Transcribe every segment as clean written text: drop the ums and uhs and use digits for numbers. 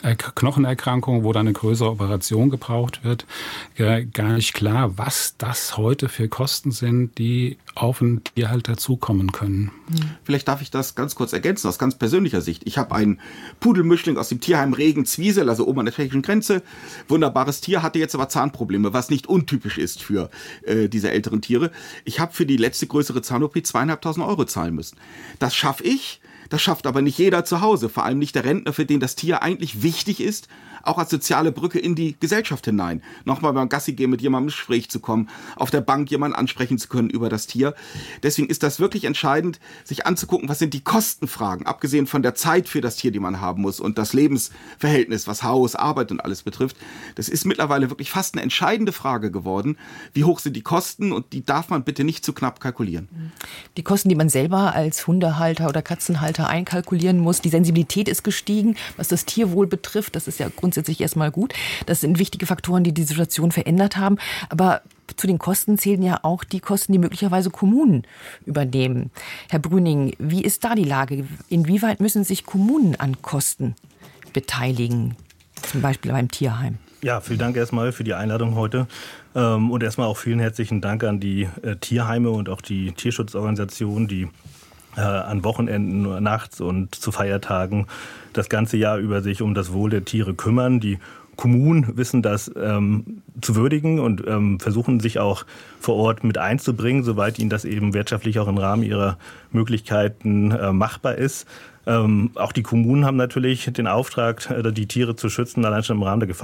Knochenerkrankung, wo dann eine größere Operation gebraucht wird, gar nicht klar, was das heute für Kosten sind, die auf ein Tier halt dazukommen können. Vielleicht darf ich das ganz kurz ergänzen, aus ganz persönlicher Sicht. Ich habe einen Pudelmischling aus dem Tierheim Regen-Zwiesel, also oben an der tschechischen Grenze. Wunderbares Tier, hatte jetzt aber Zahnprobleme, was nicht untypisch ist für diese älteren Tiere. Ich habe für die letzte größere Zahn-OP 2.500 € zahlen müssen. Das schaffe ich. Das schafft aber nicht jeder zu Hause, vor allem nicht der Rentner, für den das Tier eigentlich wichtig ist, auch als soziale Brücke in die Gesellschaft hinein. Nochmal beim Gassi gehen mit jemandem ins Gespräch zu kommen, auf der Bank jemanden ansprechen zu können über das Tier. Deswegen ist das wirklich entscheidend, sich anzugucken, was sind die Kostenfragen, abgesehen von der Zeit für das Tier, die man haben muss und das Lebensverhältnis, was Haus, Arbeit und alles betrifft. Das ist mittlerweile wirklich fast eine entscheidende Frage geworden. Wie hoch sind die Kosten, und die darf man bitte nicht zu knapp kalkulieren. Die Kosten, die man selber als Hundehalter oder Katzenhalter einkalkulieren muss, die Sensibilität ist gestiegen, was das Tierwohl betrifft. Das ist ja grundsätzlich erstmal gut. Das sind wichtige Faktoren, die die Situation verändert haben. Aber zu den Kosten zählen ja auch die Kosten, die möglicherweise Kommunen übernehmen. Herr Brüning, wie ist da die Lage? Inwieweit müssen sich Kommunen an Kosten beteiligen, zum Beispiel beim Tierheim? Ja, vielen Dank erstmal für die Einladung heute. Und erstmal auch vielen herzlichen Dank an die Tierheime und auch die Tierschutzorganisationen, die an Wochenenden, nachts und zu Feiertagen das ganze Jahr über sich um das Wohl der Tiere kümmern. Die Kommunen wissen das zu würdigen und versuchen sich auch vor Ort mit einzubringen, soweit ihnen das eben wirtschaftlich auch im Rahmen ihrer Möglichkeiten machbar ist. Auch die Kommunen haben natürlich den Auftrag, die Tiere zu schützen, allein schon im Rahmen des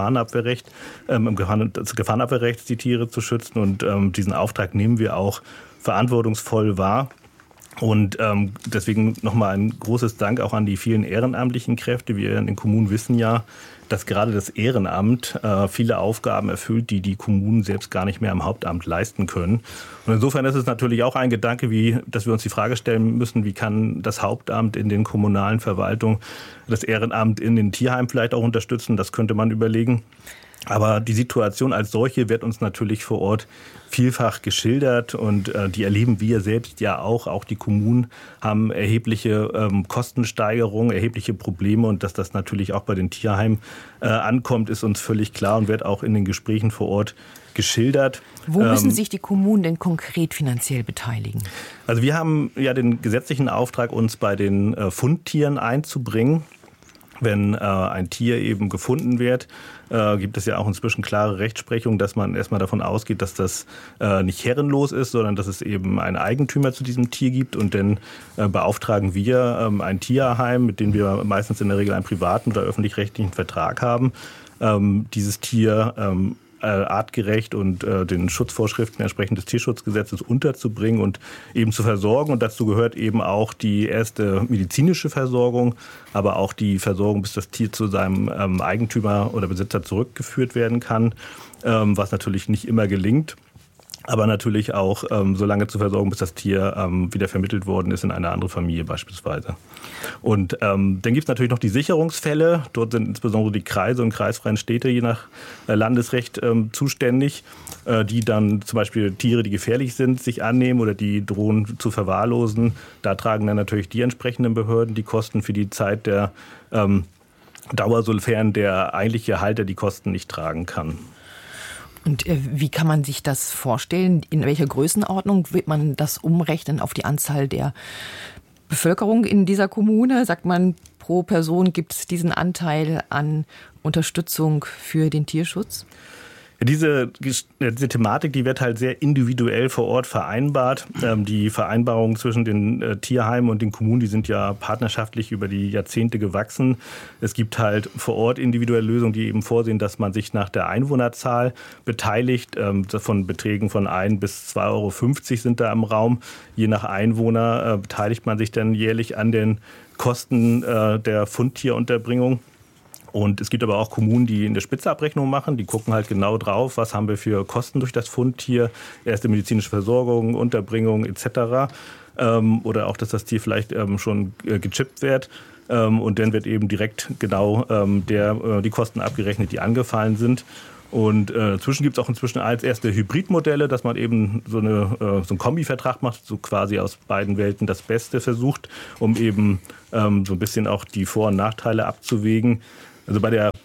Gefahrenabwehrrechts die Tiere zu schützen. Und diesen Auftrag nehmen wir auch verantwortungsvoll wahr. Und deswegen nochmal ein großes Dank auch an die vielen ehrenamtlichen Kräfte. Wir in den Kommunen wissen ja, dass gerade das Ehrenamt viele Aufgaben erfüllt, die die Kommunen selbst gar nicht mehr am Hauptamt leisten können. Und insofern ist es natürlich auch ein Gedanke, dass wir uns die Frage stellen müssen, wie kann das Hauptamt in den kommunalen Verwaltungen das Ehrenamt in den Tierheimen vielleicht auch unterstützen. Das könnte man überlegen. Aber die Situation als solche wird uns natürlich vor Ort vielfach geschildert, und die erleben wir selbst ja auch. Auch die Kommunen haben erhebliche Kostensteigerungen, erhebliche Probleme, und dass das natürlich auch bei den Tierheimen ankommt, ist uns völlig klar und wird auch in den Gesprächen vor Ort geschildert. Wo müssen sich die Kommunen denn konkret finanziell beteiligen? Also wir haben ja den gesetzlichen Auftrag, uns bei den Fundtieren einzubringen. Wenn ein Tier eben gefunden wird, gibt es ja auch inzwischen klare Rechtsprechung, dass man erstmal davon ausgeht, dass das nicht herrenlos ist, sondern dass es eben einen Eigentümer zu diesem Tier gibt. Und dann beauftragen wir ein Tierheim, mit dem wir meistens in der Regel einen privaten oder öffentlich-rechtlichen Vertrag haben, dieses Tier artgerecht und den Schutzvorschriften entsprechend des Tierschutzgesetzes unterzubringen und eben zu versorgen. Und dazu gehört eben auch die erste medizinische Versorgung, aber auch die Versorgung, bis das Tier zu seinem Eigentümer oder Besitzer zurückgeführt werden kann, was natürlich nicht immer gelingt. Aber natürlich auch so lange zu versorgen, bis das Tier wieder vermittelt worden ist in eine andere Familie beispielsweise. Und dann gibt es natürlich noch die Sicherungsfälle. Dort sind insbesondere die Kreise und kreisfreien Städte je nach Landesrecht zuständig, die dann zum Beispiel Tiere, die gefährlich sind, sich annehmen oder die drohen zu verwahrlosen. Da tragen dann natürlich die entsprechenden Behörden die Kosten für die Zeit der Dauer, sofern der eigentliche Halter die Kosten nicht tragen kann. Und wie kann man sich das vorstellen? In welcher Größenordnung wird man das umrechnen auf die Anzahl der Bevölkerung in dieser Kommune? Sagt man, pro Person gibt es diesen Anteil an Unterstützung für den Tierschutz? Diese Thematik, die wird halt sehr individuell vor Ort vereinbart. Die Vereinbarungen zwischen den Tierheimen und den Kommunen, die sind ja partnerschaftlich über die Jahrzehnte gewachsen. Es gibt halt vor Ort individuelle Lösungen, die eben vorsehen, dass man sich nach der Einwohnerzahl beteiligt. Von Beträgen von 1 bis 2,50 € sind da im Raum. Je nach Einwohner beteiligt man sich dann jährlich an den Kosten der Fundtierunterbringung. Und es gibt aber auch Kommunen, die in der Spitzenabrechnung machen. Die gucken halt genau drauf, was haben wir für Kosten durch das Fundtier, erste medizinische Versorgung, Unterbringung etc. Oder auch, dass das Tier vielleicht schon gechippt wird. Und dann wird eben direkt genau die Kosten abgerechnet, die angefallen sind. Und inzwischen gibt es auch als erste Hybridmodelle, dass man eben so einen Kombivertrag macht, so quasi aus beiden Welten das Beste versucht, um eben so ein bisschen auch die Vor- und Nachteile abzuwägen. Also bei der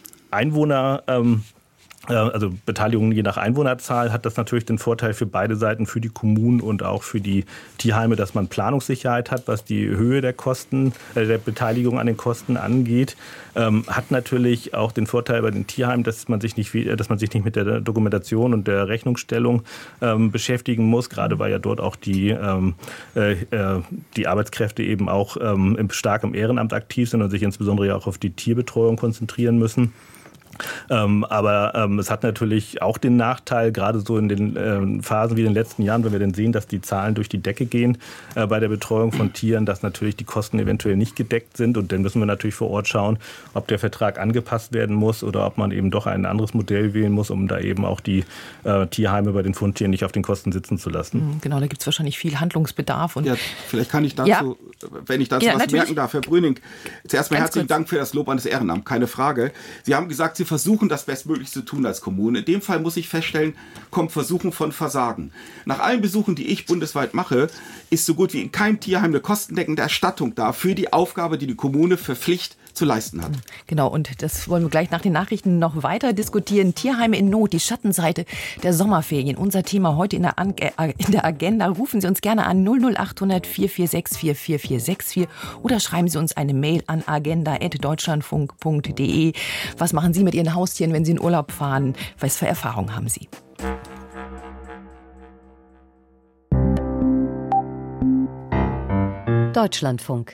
also Beteiligung je nach Einwohnerzahl hat das natürlich den Vorteil für beide Seiten, für die Kommunen und auch für die Tierheime, dass man Planungssicherheit hat, was die Höhe der Kosten, der Beteiligung an den Kosten angeht. Hat natürlich auch den Vorteil bei den Tierheimen, dass man sich nicht mit der Dokumentation und der Rechnungsstellung beschäftigen muss, gerade weil ja dort auch die Arbeitskräfte eben auch stark im Ehrenamt aktiv sind und sich insbesondere auch auf die Tierbetreuung konzentrieren müssen. Aber es hat natürlich auch den Nachteil, gerade so in den Phasen wie in den letzten Jahren, wenn wir dann sehen, dass die Zahlen durch die Decke gehen bei der Betreuung von Tieren, dass natürlich die Kosten eventuell nicht gedeckt sind. Und dann müssen wir natürlich vor Ort schauen, ob der Vertrag angepasst werden muss oder ob man eben doch ein anderes Modell wählen muss, um da eben auch die Tierheime bei den Fundtieren nicht auf den Kosten sitzen zu lassen. Genau, da gibt es wahrscheinlich viel Handlungsbedarf. Und vielleicht kann ich dazu, wenn ich dazu was merken darf, Herr Brüning, zuerst mal herzlichen Dank für das Lob an das Ehrenamt, keine Frage. Sie haben gesagt, Sie versuchen, das bestmöglich zu tun als Kommune. In dem Fall muss ich feststellen, kommt Versuchen von Versagen. Nach allen Besuchen, die ich bundesweit mache, ist so gut wie in keinem Tierheim eine kostendeckende Erstattung da für die Aufgabe, die die Kommune für Pflicht zu leisten hat. Genau, und das wollen wir gleich nach den Nachrichten noch weiter diskutieren. Tierheime in Not, die Schattenseite der Sommerferien. Unser Thema heute in der Agenda. Rufen Sie uns gerne an 00800 446 4464 oder schreiben Sie uns eine Mail an agenda@deutschlandfunk.de. Was machen Sie mit Ihren Haustieren, wenn Sie in Urlaub fahren? Was für Erfahrungen haben Sie? Deutschlandfunk.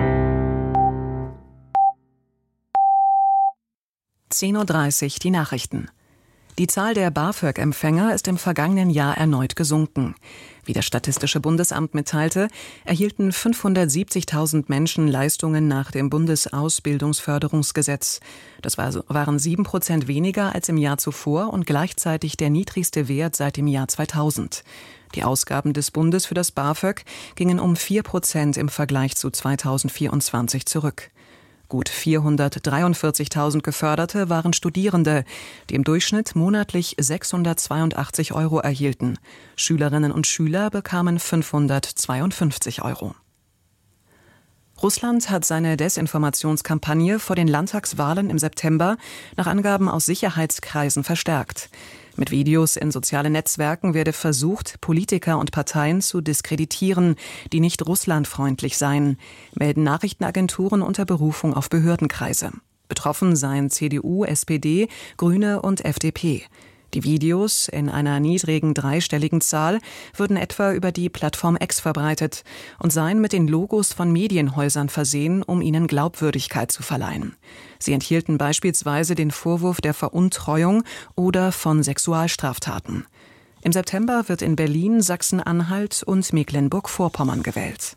10:30 Uhr die Nachrichten. Die Zahl der BAföG-Empfänger ist im vergangenen Jahr erneut gesunken. Wie das Statistische Bundesamt mitteilte, erhielten 570.000 Menschen Leistungen nach dem Bundesausbildungsförderungsgesetz. Das waren 7% weniger als im Jahr zuvor und gleichzeitig der niedrigste Wert seit dem Jahr 2000. Die Ausgaben des Bundes für das BAföG gingen um 4% im Vergleich zu 2024 zurück. Gut 443.000 Geförderte waren Studierende, die im Durchschnitt monatlich 682 € erhielten. Schülerinnen und Schüler bekamen 552 €. Russland hat seine Desinformationskampagne vor den Landtagswahlen im September nach Angaben aus Sicherheitskreisen verstärkt. Mit Videos in sozialen Netzwerken werde versucht, Politiker und Parteien zu diskreditieren, die nicht russlandfreundlich seien, melden Nachrichtenagenturen unter Berufung auf Behördenkreise. Betroffen seien CDU, SPD, Grüne und FDP. Die Videos in einer niedrigen dreistelligen Zahl würden etwa über die Plattform X verbreitet und seien mit den Logos von Medienhäusern versehen, um ihnen Glaubwürdigkeit zu verleihen. Sie enthielten beispielsweise den Vorwurf der Veruntreuung oder von Sexualstraftaten. Im September wird in Berlin, Sachsen-Anhalt und Mecklenburg-Vorpommern gewählt.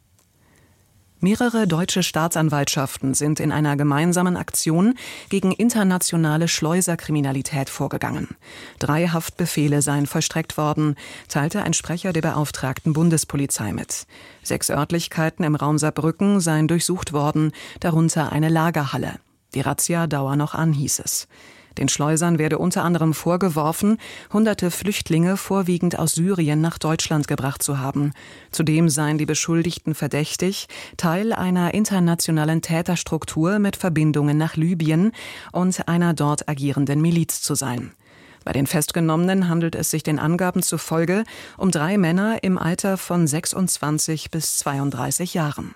Mehrere deutsche Staatsanwaltschaften sind in einer gemeinsamen Aktion gegen internationale Schleuserkriminalität vorgegangen. 3 Haftbefehle seien vollstreckt worden, teilte ein Sprecher der beauftragten Bundespolizei mit. 6 Örtlichkeiten im Raum Saarbrücken seien durchsucht worden, darunter eine Lagerhalle. Die Razzia dauere noch an, hieß es. Den Schleusern werde unter anderem vorgeworfen, Hunderte Flüchtlinge vorwiegend aus Syrien nach Deutschland gebracht zu haben. Zudem seien die Beschuldigten verdächtig, Teil einer internationalen Täterstruktur mit Verbindungen nach Libyen und einer dort agierenden Miliz zu sein. Bei den Festgenommenen handelt es sich den Angaben zufolge um 3 Männer im Alter von 26 bis 32 Jahren.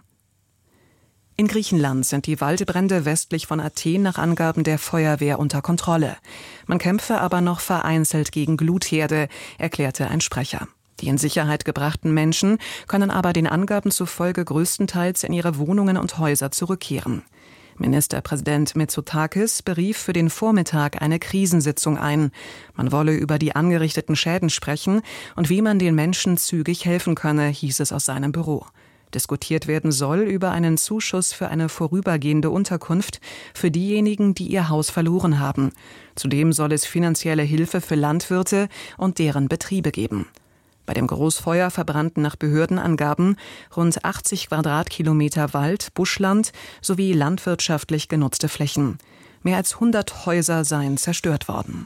In Griechenland sind die Waldbrände westlich von Athen nach Angaben der Feuerwehr unter Kontrolle. Man kämpfe aber noch vereinzelt gegen Glutherde, erklärte ein Sprecher. Die in Sicherheit gebrachten Menschen können aber den Angaben zufolge größtenteils in ihre Wohnungen und Häuser zurückkehren. Ministerpräsident Mitsotakis berief für den Vormittag eine Krisensitzung ein. Man wolle über die angerichteten Schäden sprechen und wie man den Menschen zügig helfen könne, hieß es aus seinem Büro. Diskutiert werden soll über einen Zuschuss für eine vorübergehende Unterkunft für diejenigen, die ihr Haus verloren haben. Zudem soll es finanzielle Hilfe für Landwirte und deren Betriebe geben. Bei dem Großfeuer verbrannten nach Behördenangaben rund 80 Quadratkilometer Wald, Buschland sowie landwirtschaftlich genutzte Flächen. Mehr als 100 Häuser seien zerstört worden.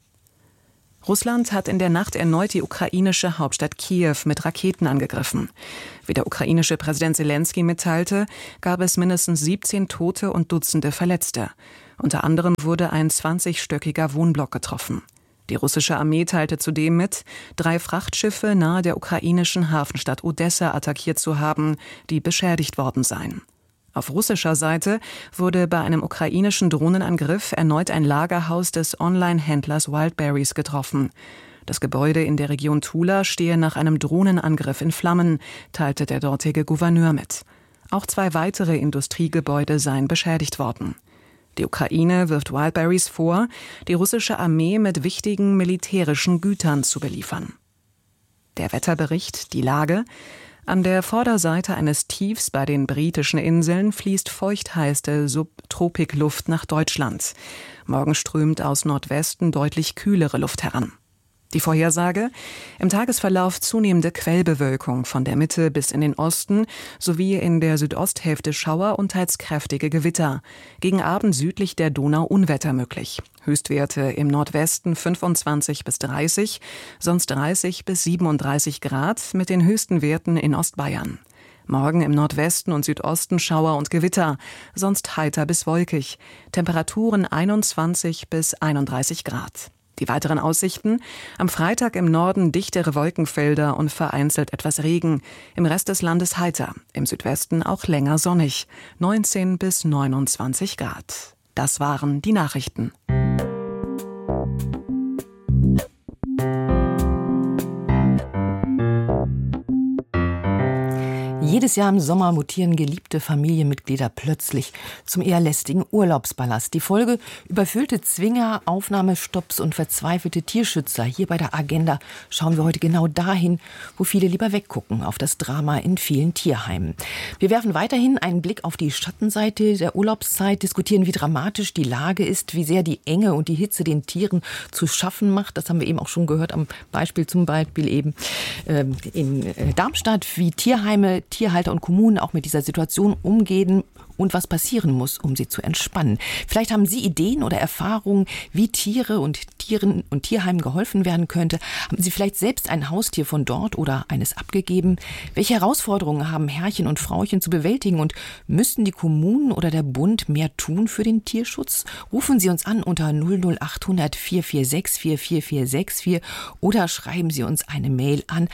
Russland hat in der Nacht erneut die ukrainische Hauptstadt Kiew mit Raketen angegriffen. Wie der ukrainische Präsident Selenskyj mitteilte, gab es mindestens 17 Tote und Dutzende Verletzte. Unter anderem wurde ein 20-stöckiger Wohnblock getroffen. Die russische Armee teilte zudem mit, 3 Frachtschiffe nahe der ukrainischen Hafenstadt Odessa attackiert zu haben, die beschädigt worden seien. Auf russischer Seite wurde bei einem ukrainischen Drohnenangriff erneut ein Lagerhaus des Online-Händlers Wildberries getroffen. Das Gebäude in der Region Tula stehe nach einem Drohnenangriff in Flammen, teilte der dortige Gouverneur mit. Auch 2 weitere Industriegebäude seien beschädigt worden. Die Ukraine wirft Wildberries vor, die russische Armee mit wichtigen militärischen Gütern zu beliefern. Der Wetterbericht, die Lage: An der Vorderseite eines Tiefs bei den britischen Inseln fließt feuchtheiße Subtropikluft nach Deutschland. Morgen strömt aus Nordwesten deutlich kühlere Luft heran. Die Vorhersage: Im Tagesverlauf zunehmende Quellbewölkung von der Mitte bis in den Osten sowie in der Südosthälfte Schauer und teils kräftige Gewitter. Gegen Abend südlich der Donau Unwetter möglich. Höchstwerte im Nordwesten 25 bis 30, sonst 30 bis 37 Grad mit den höchsten Werten in Ostbayern. Morgen im Nordwesten und Südosten Schauer und Gewitter, sonst heiter bis wolkig. Temperaturen 21 bis 31 Grad. Die weiteren Aussichten: Am Freitag im Norden dichtere Wolkenfelder und vereinzelt etwas Regen. Im Rest des Landes heiter. Im Südwesten auch länger sonnig. 19 bis 29 Grad. Das waren die Nachrichten. Jedes Jahr im Sommer mutieren geliebte Familienmitglieder plötzlich zum eher lästigen Urlaubsballast. Die Folge: überfüllte Zwinger, Aufnahmestopps und verzweifelte Tierschützer. Hier bei der Agenda schauen wir heute genau dahin, wo viele lieber weggucken, auf das Drama in vielen Tierheimen. Wir werfen weiterhin einen Blick auf die Schattenseite der Urlaubszeit, diskutieren, wie dramatisch die Lage ist, wie sehr die Enge und die Hitze den Tieren zu schaffen macht. Das haben wir eben auch schon gehört am Beispiel eben in Darmstadt, wie Tierheime, Tierhalter und Kommunen auch mit dieser Situation umgehen und was passieren muss, um sie zu entspannen. Vielleicht haben Sie Ideen oder Erfahrungen, wie Tiere und Tieren und Tierheimen geholfen werden könnte. Haben Sie vielleicht selbst ein Haustier von dort oder eines abgegeben? Welche Herausforderungen haben Herrchen und Frauchen zu bewältigen und müssten die Kommunen oder der Bund mehr tun für den Tierschutz? Rufen Sie uns an unter 00800 446 4446 oder schreiben Sie uns eine Mail an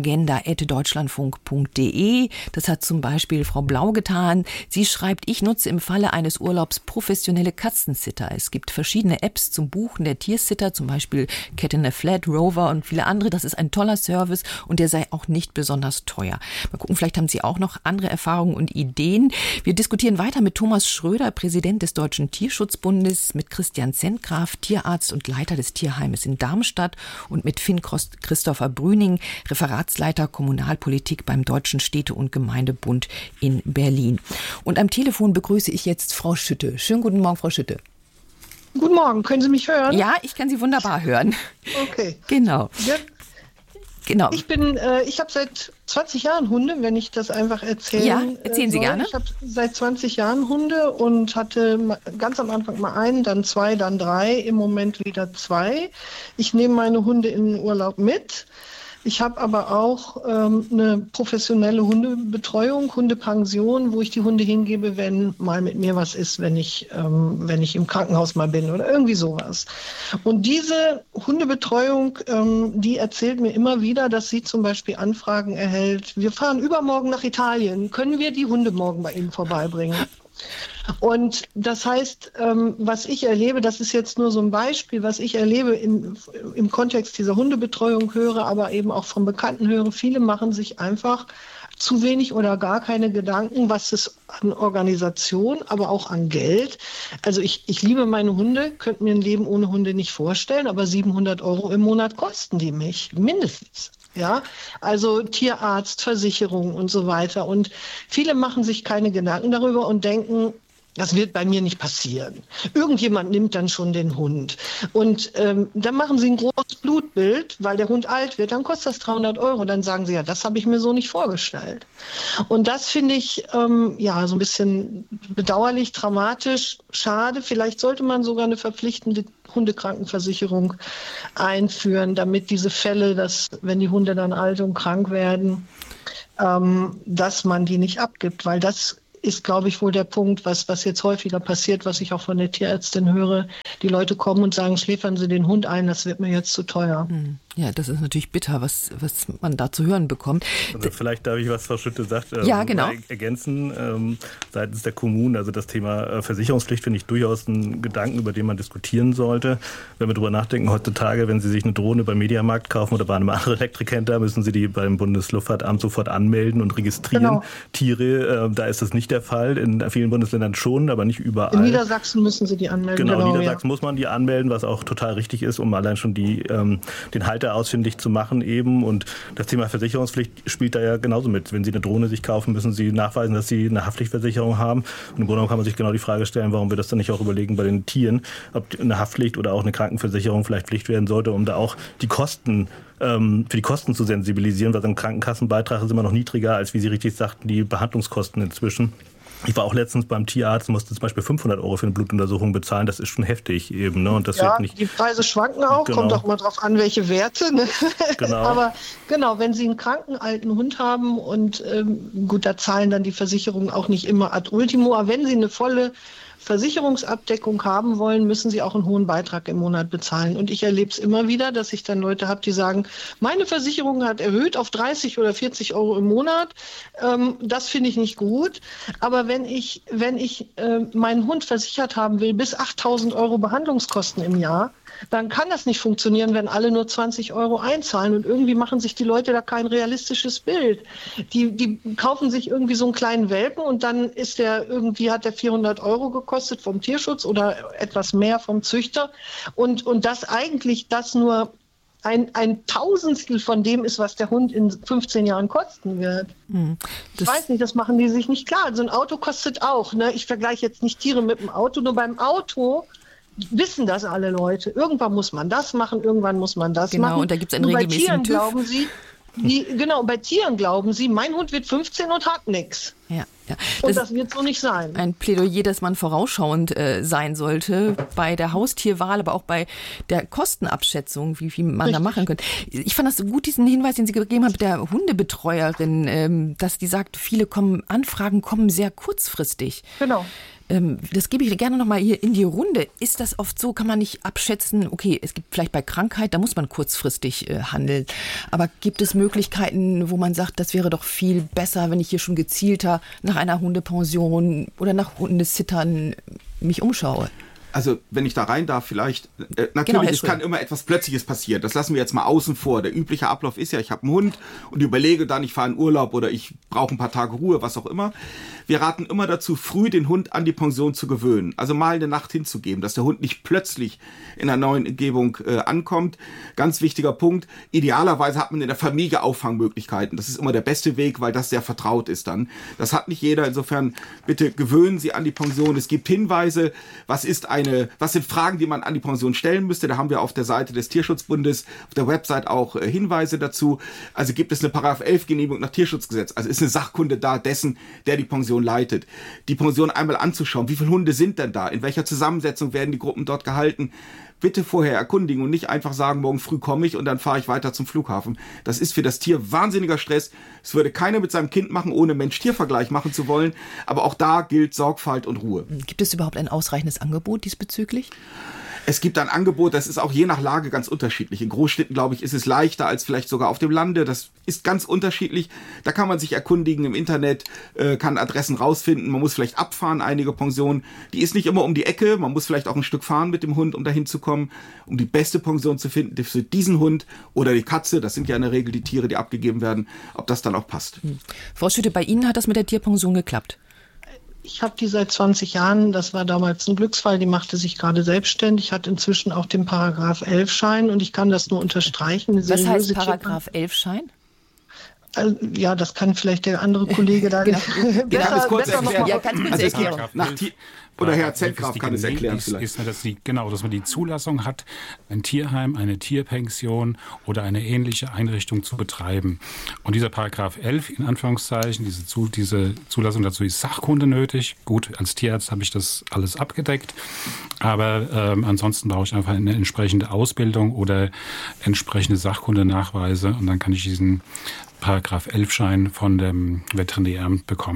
agenda@deutschlandfunk.de. Das hat zum Beispiel Frau Blau getan. Sie schreibt: Ich nutze im Falle eines Urlaubs professionelle Katzensitter. Es gibt verschiedene Apps zum Buchen der Tiersitter, zum Beispiel Cat in a Flat, Rover und viele andere. Das ist ein toller Service und der sei auch nicht besonders teuer. Mal gucken, vielleicht haben Sie auch noch andere Erfahrungen und Ideen. Wir diskutieren weiter mit Thomas Schröder, Präsident des Deutschen Tierschutzbundes, mit Christian Zentgraf, Tierarzt und Leiter des Tierheimes in Darmstadt, und mit Finn Christopher Brüning, Referatsleiter Kommunalpolitik beim Deutschen Städte- und Gemeindebund in Berlin. Und am Telefon begrüße ich jetzt Frau Schütte. Schönen guten Morgen, Frau Schütte. Guten Morgen, können Sie mich hören? Ja, ich kann Sie wunderbar hören. Okay. Genau. Ja. Genau. Ich habe seit 20 Jahren Hunde, wenn ich das einfach erzählen Ja, erzählen Sie gerne. Ich habe seit 20 Jahren Hunde und hatte ganz am Anfang mal einen, dann 2, dann 3, im Moment wieder 2. Ich nehme meine Hunde in den Urlaub mit. Ich habe aber auch eine professionelle Hundebetreuung, Hundepension, wo ich die Hunde hingebe, wenn mal mit mir was ist, wenn ich im Krankenhaus mal bin oder irgendwie sowas. Und diese Hundebetreuung, die erzählt mir immer wieder, dass sie zum Beispiel Anfragen erhält: Wir fahren übermorgen nach Italien, können wir die Hunde morgen bei Ihnen vorbeibringen? Und das heißt, was ich erlebe, das ist jetzt nur so ein Beispiel, was ich erlebe im Kontext dieser Hundebetreuung höre, aber eben auch von Bekannten höre, viele machen sich einfach zu wenig oder gar keine Gedanken, was es an Organisation, aber auch an Geld. Also ich liebe meine Hunde, könnte mir ein Leben ohne Hunde nicht vorstellen, aber 700 € im Monat kosten die mich, mindestens. Ja, also Tierarzt, Versicherung und so weiter. Und viele machen sich keine Gedanken darüber und denken, das wird bei mir nicht passieren. Irgendjemand nimmt dann schon den Hund. Und dann machen sie ein großes Blutbild, weil der Hund alt wird, dann kostet das 300 €. Dann sagen sie, ja, das habe ich mir so nicht vorgestellt. Und das finde ich so ein bisschen bedauerlich, dramatisch, schade. Vielleicht sollte man sogar eine verpflichtende Hundekrankenversicherung einführen, damit diese Fälle, dass wenn die Hunde dann alt und krank werden, dass man die nicht abgibt, weil das ist, glaube ich, wohl der Punkt, was jetzt häufiger passiert, was ich auch von der Tierärztin höre. Die Leute kommen und sagen, schläfern Sie den Hund ein, das wird mir jetzt zu teuer. Ja, das ist natürlich bitter, was man da zu hören bekommt. Also vielleicht darf ich, was Frau Schütte sagt, ja, genau. ergänzen seitens der Kommunen. Also das Thema Versicherungspflicht finde ich durchaus einen Gedanken, über den man diskutieren sollte. Wenn wir darüber nachdenken, heutzutage, wenn Sie sich eine Drohne beim Mediamarkt kaufen oder bei einem anderen Elektrikhändler, müssen Sie die beim Bundesluftfahrtamt sofort anmelden und registrieren. Genau. Tiere, da ist das nicht der Fall. In vielen Bundesländern schon, aber nicht überall. In Niedersachsen müssen Sie die anmelden. Genau, in Niedersachsen muss man die anmelden, was auch total richtig ist, um allein schon den Halter ausfindig zu machen eben. Und das Thema Versicherungspflicht spielt da ja genauso mit. Wenn Sie eine Drohne sich kaufen, müssen Sie nachweisen, dass Sie eine Haftpflichtversicherung haben. Und im Grunde genommen kann man sich genau die Frage stellen, warum wir das dann nicht auch überlegen bei den Tieren, ob eine Haftpflicht oder auch eine Krankenversicherung vielleicht Pflicht werden sollte, um da auch die Kosten für die Kosten zu sensibilisieren, weil so ein Krankenkassenbeitrag ist immer noch niedriger als, wie Sie richtig sagten, die Behandlungskosten inzwischen. Ich war auch letztens beim Tierarzt, musste zum Beispiel 500 € für eine Blutuntersuchung bezahlen. Das ist schon heftig eben. Ne? Und das wird nicht, die Preise schwanken auch. Genau. Kommt auch mal drauf an, welche Werte. Ne? Genau. Aber genau, wenn Sie einen kranken alten Hund haben und gut, da zahlen dann die Versicherungen auch nicht immer ad ultimo. Aber wenn Sie eine volle Versicherungsabdeckung haben wollen, müssen Sie auch einen hohen Beitrag im Monat bezahlen. Und ich erlebe es immer wieder, dass ich dann Leute habe, die sagen, meine Versicherung hat erhöht auf 30 oder 40 € im Monat. Das finde ich nicht gut. Aber wenn ich meinen Hund versichert haben will, bis 8.000 € Behandlungskosten im Jahr, dann kann das nicht funktionieren, wenn alle nur 20 € einzahlen. Und irgendwie machen sich die Leute da kein realistisches Bild. Die kaufen sich irgendwie so einen kleinen Welpen und dann hat der 400 € gekostet vom Tierschutz oder etwas mehr vom Züchter. Und das eigentlich das nur ein Tausendstel von dem ist, was der Hund in 15 Jahren kosten wird. Ich weiß nicht, das machen die sich nicht klar. So ein Auto kostet auch. Ne? Ich vergleiche jetzt nicht Tiere mit dem Auto, nur beim Auto wissen das alle Leute. Irgendwann muss man das machen, irgendwann muss man das machen. Genau, und da gibt es einen regelmäßigen TÜV. Bei Tieren glauben sie, mein Hund wird 15 und hat nichts. Ja. Und das wird so nicht sein. Ein Plädoyer, dass man vorausschauend sein sollte bei der Haustierwahl, aber auch bei der Kostenabschätzung, wie viel man da machen könnte. Ich fand das so gut, diesen Hinweis, den Sie gegeben haben mit der Hundebetreuerin, dass die sagt, viele Anfragen kommen sehr kurzfristig. Genau. Das gebe ich gerne nochmal hier in die Runde. Ist das oft so, kann man nicht abschätzen, okay, es gibt vielleicht bei Krankheit, da muss man kurzfristig handeln. Aber gibt es Möglichkeiten, wo man sagt, das wäre doch viel besser, wenn ich hier schon gezielter nach einer Hundepension oder nach Hundesittern mich umschaue? Also, wenn ich da rein darf, vielleicht, natürlich, es kann immer etwas Plötzliches passieren. Das lassen wir jetzt mal außen vor. Der übliche Ablauf ist ja, ich habe einen Hund und überlege dann, ich fahre in Urlaub oder ich brauche ein paar Tage Ruhe, was auch immer. Wir raten immer dazu, früh den Hund an die Pension zu gewöhnen. Also mal eine Nacht hinzugeben, dass der Hund nicht plötzlich in einer neuen Umgebung ankommt. Ganz wichtiger Punkt. Idealerweise hat man in der Familie Auffangmöglichkeiten. Das ist immer der beste Weg, weil das sehr vertraut ist dann. Das hat nicht jeder. Insofern bitte gewöhnen Sie an die Pension. Es gibt Hinweise, was sind Fragen, die man an die Pension stellen müsste. Da haben wir auf der Seite des Tierschutzbundes, auf der Website auch Hinweise dazu. Also gibt es eine § 11 Genehmigung nach Tierschutzgesetz. Also ist eine Sachkunde da dessen, der die Pension leitet. Die Pension einmal anzuschauen. Wie viele Hunde sind denn da? In welcher Zusammensetzung werden die Gruppen dort gehalten? Bitte vorher erkundigen und nicht einfach sagen, morgen früh komme ich und dann fahre ich weiter zum Flughafen. Das ist für das Tier wahnsinniger Stress. Es würde keiner mit seinem Kind machen, ohne Mensch-Tier-Vergleich machen zu wollen. Aber auch da gilt Sorgfalt und Ruhe. Gibt es überhaupt ein ausreichendes Angebot diesbezüglich? Es gibt ein Angebot, das ist auch je nach Lage ganz unterschiedlich. In Großstädten, glaube ich, ist es leichter als vielleicht sogar auf dem Lande. Das ist ganz unterschiedlich. Da kann man sich erkundigen im Internet, kann Adressen rausfinden. Man muss vielleicht abfahren, einige Pensionen. Die ist nicht immer um die Ecke. Man muss vielleicht auch ein Stück fahren mit dem Hund, um dahin zu kommen, um die beste Pension zu finden für diesen Hund oder die Katze. Das sind ja in der Regel die Tiere, die abgegeben werden. Ob das dann auch passt. Frau Schütte, bei Ihnen hat das mit der Tierpension geklappt? Ich habe die seit 20 Jahren, das war damals ein Glücksfall, die machte sich gerade selbstständig, hat inzwischen auch den § 11-Schein und ich kann das nur unterstreichen. Was heißt § 11-Schein? Ja, das kann vielleicht der andere Kollege da besser erklären. Ja, kannst du kurz erklären. Oder Herr Zentgraf kann es erklären vielleicht. Dass man die Zulassung hat, ein Tierheim, eine Tierpension oder eine ähnliche Einrichtung zu betreiben. Und dieser § 11, in Anführungszeichen, diese Zulassung dazu ist Sachkunde nötig. Gut, als Tierarzt habe ich das alles abgedeckt. Aber ansonsten brauche ich einfach eine entsprechende Ausbildung oder entsprechende Sachkundenachweise. Und dann kann ich diesen § 11-Schein von dem Veterinäramt bekommen.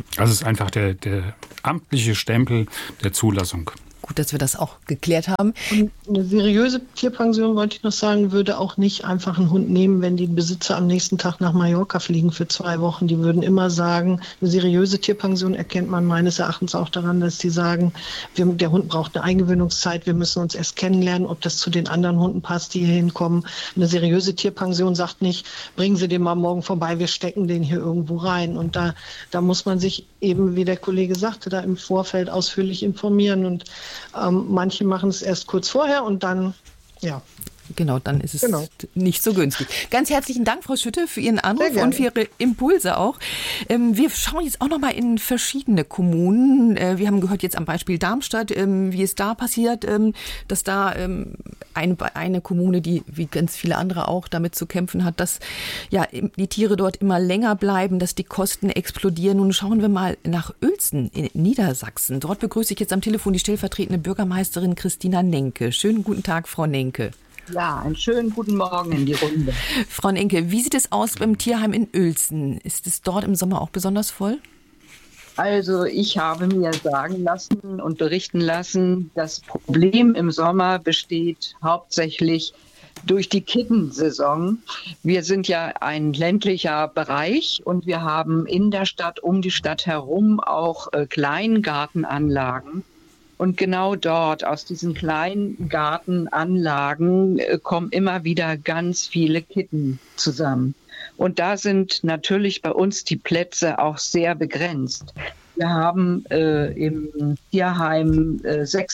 Also es ist einfach der amtliche Stempel der Zulassung. Gut, dass wir das auch geklärt haben. Und eine seriöse Tierpension, wollte ich noch sagen, würde auch nicht einfach einen Hund nehmen, wenn die Besitzer am nächsten Tag nach Mallorca fliegen für 2 Wochen. Die würden immer sagen, eine seriöse Tierpension erkennt man meines Erachtens auch daran, dass die sagen, der Hund braucht eine Eingewöhnungszeit, wir müssen uns erst kennenlernen, ob das zu den anderen Hunden passt, die hier hinkommen. Eine seriöse Tierpension sagt nicht, bringen Sie den mal morgen vorbei, wir stecken den hier irgendwo rein. Und da muss man sich eben, wie der Kollege sagte, da im Vorfeld ausführlich informieren. Und manche machen es erst kurz vorher und dann, ja. Genau, dann ist es nicht so günstig. Ganz herzlichen Dank, Frau Schütte, für Ihren Anruf und für Ihre Impulse auch. Wir schauen jetzt auch noch mal in verschiedene Kommunen. Wir haben gehört jetzt am Beispiel Darmstadt, wie es da passiert, dass da eine Kommune, die wie ganz viele andere auch damit zu kämpfen hat, dass ja die Tiere dort immer länger bleiben, dass die Kosten explodieren. Nun schauen wir mal nach Uelzen in Niedersachsen. Dort begrüße ich jetzt am Telefon die stellvertretende Bürgermeisterin Christina Nenke. Schönen guten Tag, Frau Nenke. Ja, einen schönen guten Morgen in die Runde. Frau Nenke, wie sieht es aus beim Tierheim in Uelzen? Ist es dort im Sommer auch besonders voll? Also ich habe mir sagen lassen und berichten lassen, das Problem im Sommer besteht hauptsächlich durch die Kittensaison. Wir sind ja ein ländlicher Bereich und wir haben in der Stadt, um die Stadt herum auch Kleingartenanlagen. Und genau dort, aus diesen kleinen Gartenanlagen, kommen immer wieder ganz viele Kitten zusammen. Und da sind natürlich bei uns die Plätze auch sehr begrenzt. Wir haben im Tierheim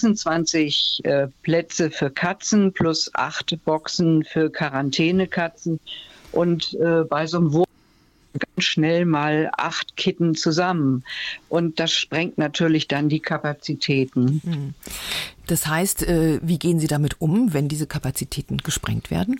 26 Plätze für Katzen plus 8 Boxen für Quarantänekatzen. Und bei so einem ganz schnell mal 8 Kitten zusammen. Und das sprengt natürlich dann die Kapazitäten. Das heißt, wie gehen Sie damit um, wenn diese Kapazitäten gesprengt werden?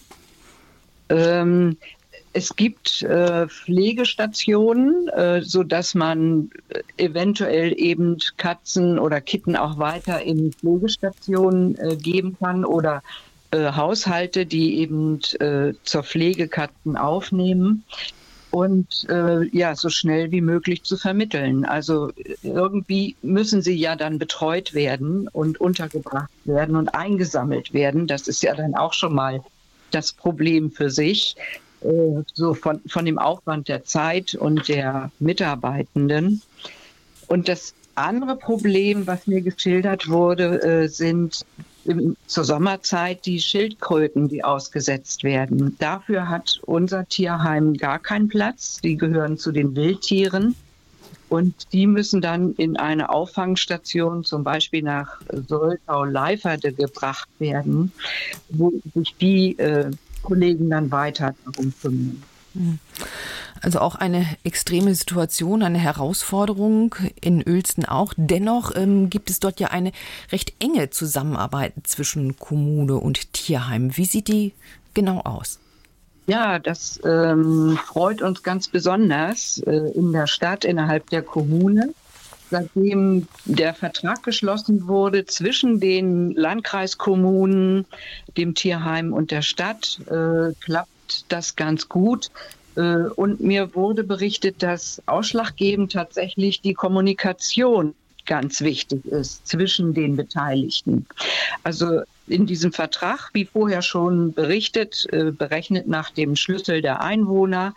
Es gibt Pflegestationen, sodass man eventuell eben Katzen oder Kitten auch weiter in Pflegestationen geben kann oder Haushalte, die eben zur Pflege Katzen aufnehmen. Und so schnell wie möglich zu vermitteln. Also irgendwie müssen sie ja dann betreut werden und untergebracht werden und eingesammelt werden. Das ist ja dann auch schon mal das Problem für sich, so von dem Aufwand der Zeit und der Mitarbeitenden. Und das andere Problem, was mir geschildert wurde, sind zur Sommerzeit die Schildkröten, die ausgesetzt werden. Dafür hat unser Tierheim gar keinen Platz. Die gehören zu den Wildtieren und die müssen dann in eine Auffangstation, zum Beispiel nach Soltau-Leiferde, gebracht werden, wo sich die Kollegen dann weiter darum kümmern. Also auch eine extreme Situation, eine Herausforderung in Uelzen auch. Dennoch gibt es dort ja eine recht enge Zusammenarbeit zwischen Kommune und Tierheim. Wie sieht die genau aus? Ja, das freut uns ganz besonders in der Stadt, innerhalb der Kommune. Seitdem der Vertrag geschlossen wurde zwischen den Landkreiskommunen, dem Tierheim und der Stadt, klappt das ganz gut. Und mir wurde berichtet, dass ausschlaggebend tatsächlich die Kommunikation ganz wichtig ist zwischen den Beteiligten. Also in diesem Vertrag, wie vorher schon berichtet, berechnet nach dem Schlüssel der Einwohner,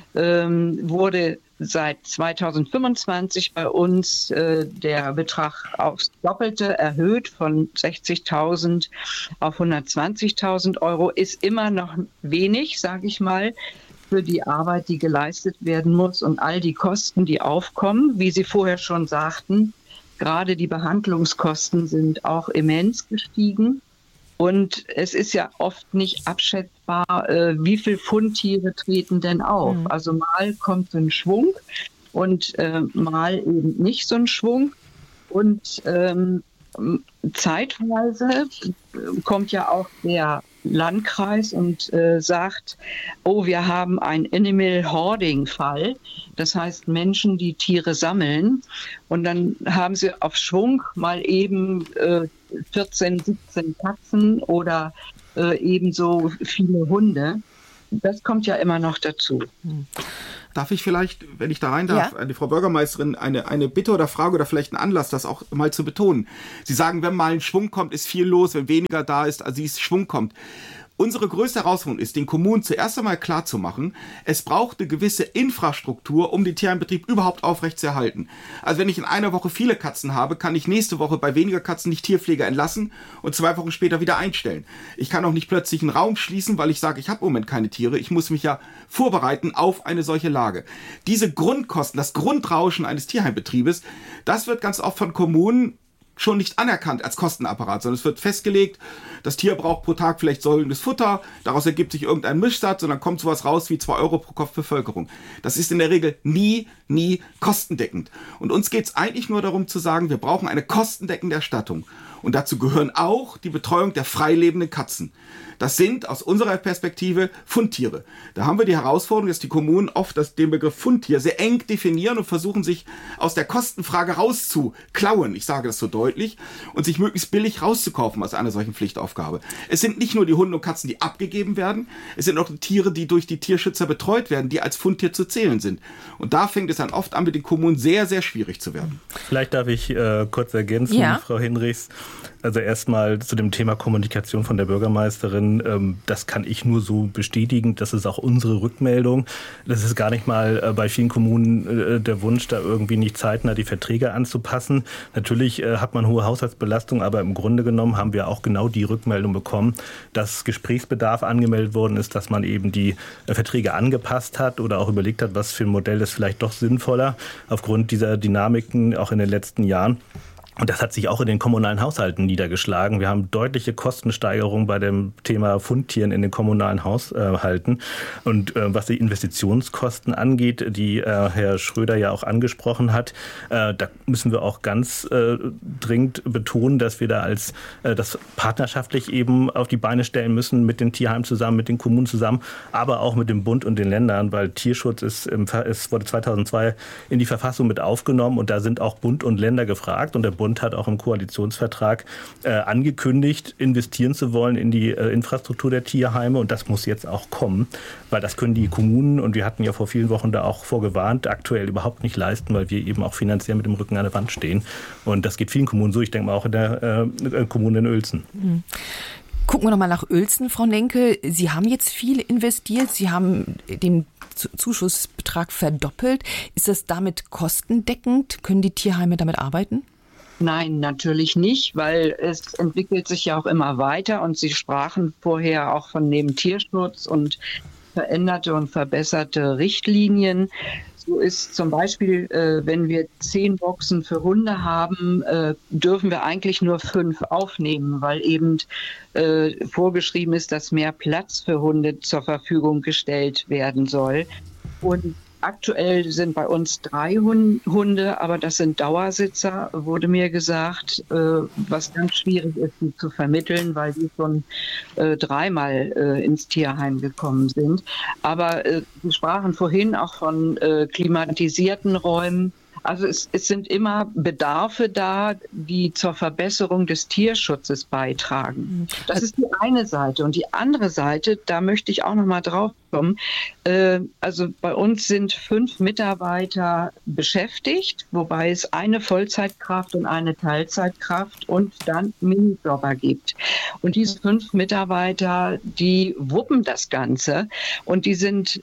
wurde seit 2025 bei uns der Betrag aufs Doppelte erhöht, von 60.000 auf 120.000 Euro. Ist immer noch wenig, sage ich mal, für die Arbeit, die geleistet werden muss und all die Kosten, die aufkommen. Wie Sie vorher schon sagten, gerade die Behandlungskosten sind auch immens gestiegen. Und es ist ja oft nicht abschätzbar, wie viel Fundtiere treten denn auf. Also mal kommt so ein Schwung und mal eben nicht so ein Schwung. Und zeitweise kommt ja auch der Landkreis und sagt, oh, wir haben einen Animal Hoarding-Fall. Das heißt Menschen, die Tiere sammeln. Und dann haben sie auf Schwung mal eben 14, 17 Katzen oder ebenso viele Hunde. das kommt ja immer noch dazu. Darf ich vielleicht, wenn ich da rein darf, an die Frau Bürgermeisterin eine Bitte oder Frage oder vielleicht einen Anlass, das auch mal zu betonen. Sie sagen, wenn mal ein Schwung kommt, ist viel los, wenn weniger da ist, als Schwung kommt. Unsere größte Herausforderung ist, den Kommunen zuerst einmal klarzumachen, es braucht eine gewisse Infrastruktur, um den Tierheimbetrieb überhaupt aufrechtzuerhalten. Also wenn ich in einer Woche viele Katzen habe, kann ich nächste Woche bei weniger Katzen nicht Tierpfleger entlassen und 2 Wochen später wieder einstellen. Ich kann auch nicht plötzlich einen Raum schließen, weil ich sage, ich habe im Moment keine Tiere. Ich muss mich ja vorbereiten auf eine solche Lage. Diese Grundkosten, das Grundrauschen eines Tierheimbetriebes, das wird ganz oft von Kommunen schon nicht anerkannt als Kostenapparat, sondern es wird festgelegt, das Tier braucht pro Tag vielleicht säulendes Futter, daraus ergibt sich irgendein Mischsatz und dann kommt sowas raus wie 2 Euro pro Kopf Bevölkerung. Das ist in der Regel nie kostendeckend. Und uns geht es eigentlich nur darum zu sagen, wir brauchen eine kostendeckende Erstattung. Und dazu gehören auch die Betreuung der freilebenden Katzen. Das sind aus unserer Perspektive Fundtiere. Da haben wir die Herausforderung, dass die Kommunen oft den Begriff Fundtier sehr eng definieren und versuchen, sich aus der Kostenfrage rauszuklauen, ich sage das so deutlich, und sich möglichst billig rauszukaufen aus einer solchen Pflichtaufgabe. Es sind nicht nur die Hunde und Katzen, die abgegeben werden, es sind auch die Tiere, die durch die Tierschützer betreut werden, die als Fundtier zu zählen sind. Und da fängt es dann oft an, mit den Kommunen sehr, sehr schwierig zu werden. Vielleicht darf ich kurz ergänzen, Frau Hinrichs. Also erstmal zu dem Thema Kommunikation von der Bürgermeisterin. Das kann ich nur so bestätigen. Das ist auch unsere Rückmeldung. Das ist gar nicht mal bei vielen Kommunen der Wunsch, da irgendwie nicht zeitnah die Verträge anzupassen. Natürlich hat man hohe Haushaltsbelastung, aber im Grunde genommen haben wir auch genau die Rückmeldung bekommen, dass Gesprächsbedarf angemeldet worden ist, dass man eben die Verträge angepasst hat oder auch überlegt hat, was für ein Modell ist vielleicht doch sinnvoller aufgrund dieser Dynamiken auch in den letzten Jahren. Und das hat sich auch in den kommunalen Haushalten niedergeschlagen. Wir haben deutliche Kostensteigerungen bei dem Thema Fundtieren in den kommunalen Haushalten. Und was die Investitionskosten angeht, die Herr Schröder ja auch angesprochen hat, da müssen wir auch ganz dringend betonen, dass wir da das partnerschaftlich eben auf die Beine stellen müssen, mit den Tierheimen zusammen, mit den Kommunen zusammen, aber auch mit dem Bund und den Ländern, weil Tierschutz wurde 2002 in die Verfassung mit aufgenommen und da sind auch Bund und Länder gefragt und der Bund hat auch im Koalitionsvertrag angekündigt, investieren zu wollen in die Infrastruktur der Tierheime und das muss jetzt auch kommen, weil das können die Kommunen, und wir hatten ja vor vielen Wochen da auch vorgewarnt, aktuell überhaupt nicht leisten, weil wir eben auch finanziell mit dem Rücken an der Wand stehen und das geht vielen Kommunen so, ich denke mal auch in der Kommune in Uelzen. Mhm. Gucken wir nochmal nach Uelzen, Frau Nenke. Sie haben jetzt viel investiert. Sie haben den Zuschussbetrag verdoppelt. Ist das damit kostendeckend? Können die Tierheime damit arbeiten? Nein, natürlich nicht, weil es entwickelt sich ja auch immer weiter und Sie sprachen vorher auch von dem Tierschutz und veränderte und verbesserte Richtlinien. So ist zum Beispiel, wenn wir 10 Boxen für Hunde haben, dürfen wir eigentlich nur 5 aufnehmen, weil eben vorgeschrieben ist, dass mehr Platz für Hunde zur Verfügung gestellt werden soll. Und aktuell sind bei uns 3 Hunde, aber das sind Dauersitzer, wurde mir gesagt, was ganz schwierig ist, die zu vermitteln, weil die schon 3-mal ins Tierheim gekommen sind. Aber wir sprachen vorhin auch von klimatisierten Räumen. Also es sind immer Bedarfe da, die zur Verbesserung des Tierschutzes beitragen. Das ist die eine Seite. Und die andere Seite, da möchte ich auch noch mal drauf kommen. Also bei uns sind 5 Mitarbeiter beschäftigt, wobei es eine Vollzeitkraft und eine Teilzeitkraft und dann Minijobber gibt. Und diese 5 Mitarbeiter, die wuppen das Ganze und die sind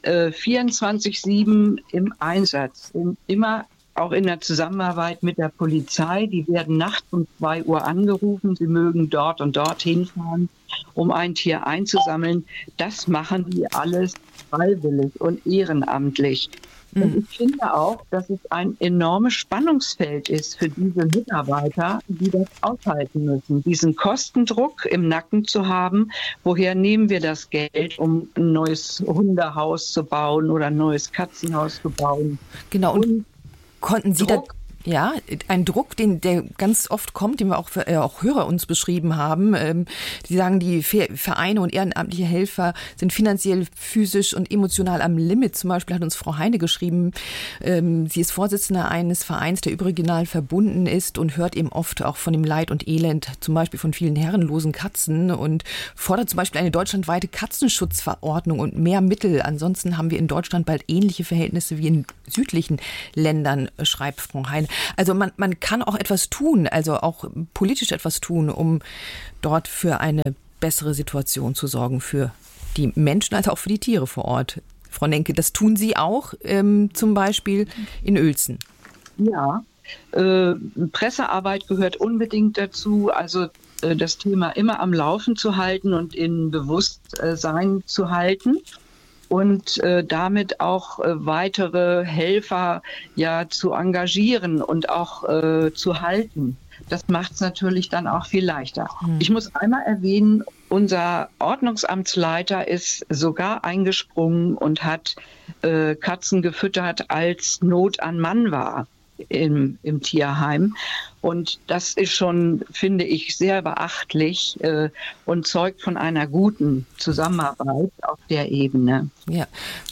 24/7 im Einsatz, immer auch in der Zusammenarbeit mit der Polizei. Die werden nachts um 2 Uhr angerufen. Sie mögen dort und dort hinfahren, um ein Tier einzusammeln. Das machen die alles freiwillig und ehrenamtlich. Und ich finde auch, dass es ein enormes Spannungsfeld ist für diese Mitarbeiter, die das aushalten müssen, diesen Kostendruck im Nacken zu haben. Woher nehmen wir das Geld, um ein neues Hundehaus zu bauen oder ein neues Katzenhaus zu bauen? Genau. Und konnten Sie Ja, ein Druck, der ganz oft kommt, den wir auch Hörer uns beschrieben haben. Die sagen, die Vereine und ehrenamtliche Helfer sind finanziell, physisch und emotional am Limit. Zum Beispiel hat uns Frau Heine geschrieben, sie ist Vorsitzende eines Vereins, der überregional verbunden ist und hört eben oft auch von dem Leid und Elend, zum Beispiel von vielen herrenlosen Katzen und fordert zum Beispiel eine deutschlandweite Katzenschutzverordnung und mehr Mittel. Ansonsten haben wir in Deutschland bald ähnliche Verhältnisse wie in südlichen Ländern, schreibt Frau Heine. Also man kann auch etwas tun, also auch politisch etwas tun, um dort für eine bessere Situation zu sorgen, für die Menschen als auch für die Tiere vor Ort. Frau Nenke, das tun Sie auch, zum Beispiel in Uelzen. Ja, Pressearbeit gehört unbedingt dazu, also das Thema immer am Laufen zu halten und in Bewusstsein zu halten. Und damit auch weitere Helfer ja zu engagieren und auch zu halten. Das macht es natürlich dann auch viel leichter. Ich muss einmal erwähnen, unser Ordnungsamtsleiter ist sogar eingesprungen und hat Katzen gefüttert, als Not an Mann war im Tierheim. Und das ist schon, finde ich, sehr beachtlich und zeugt von einer guten Zusammenarbeit auf der Ebene. Ja,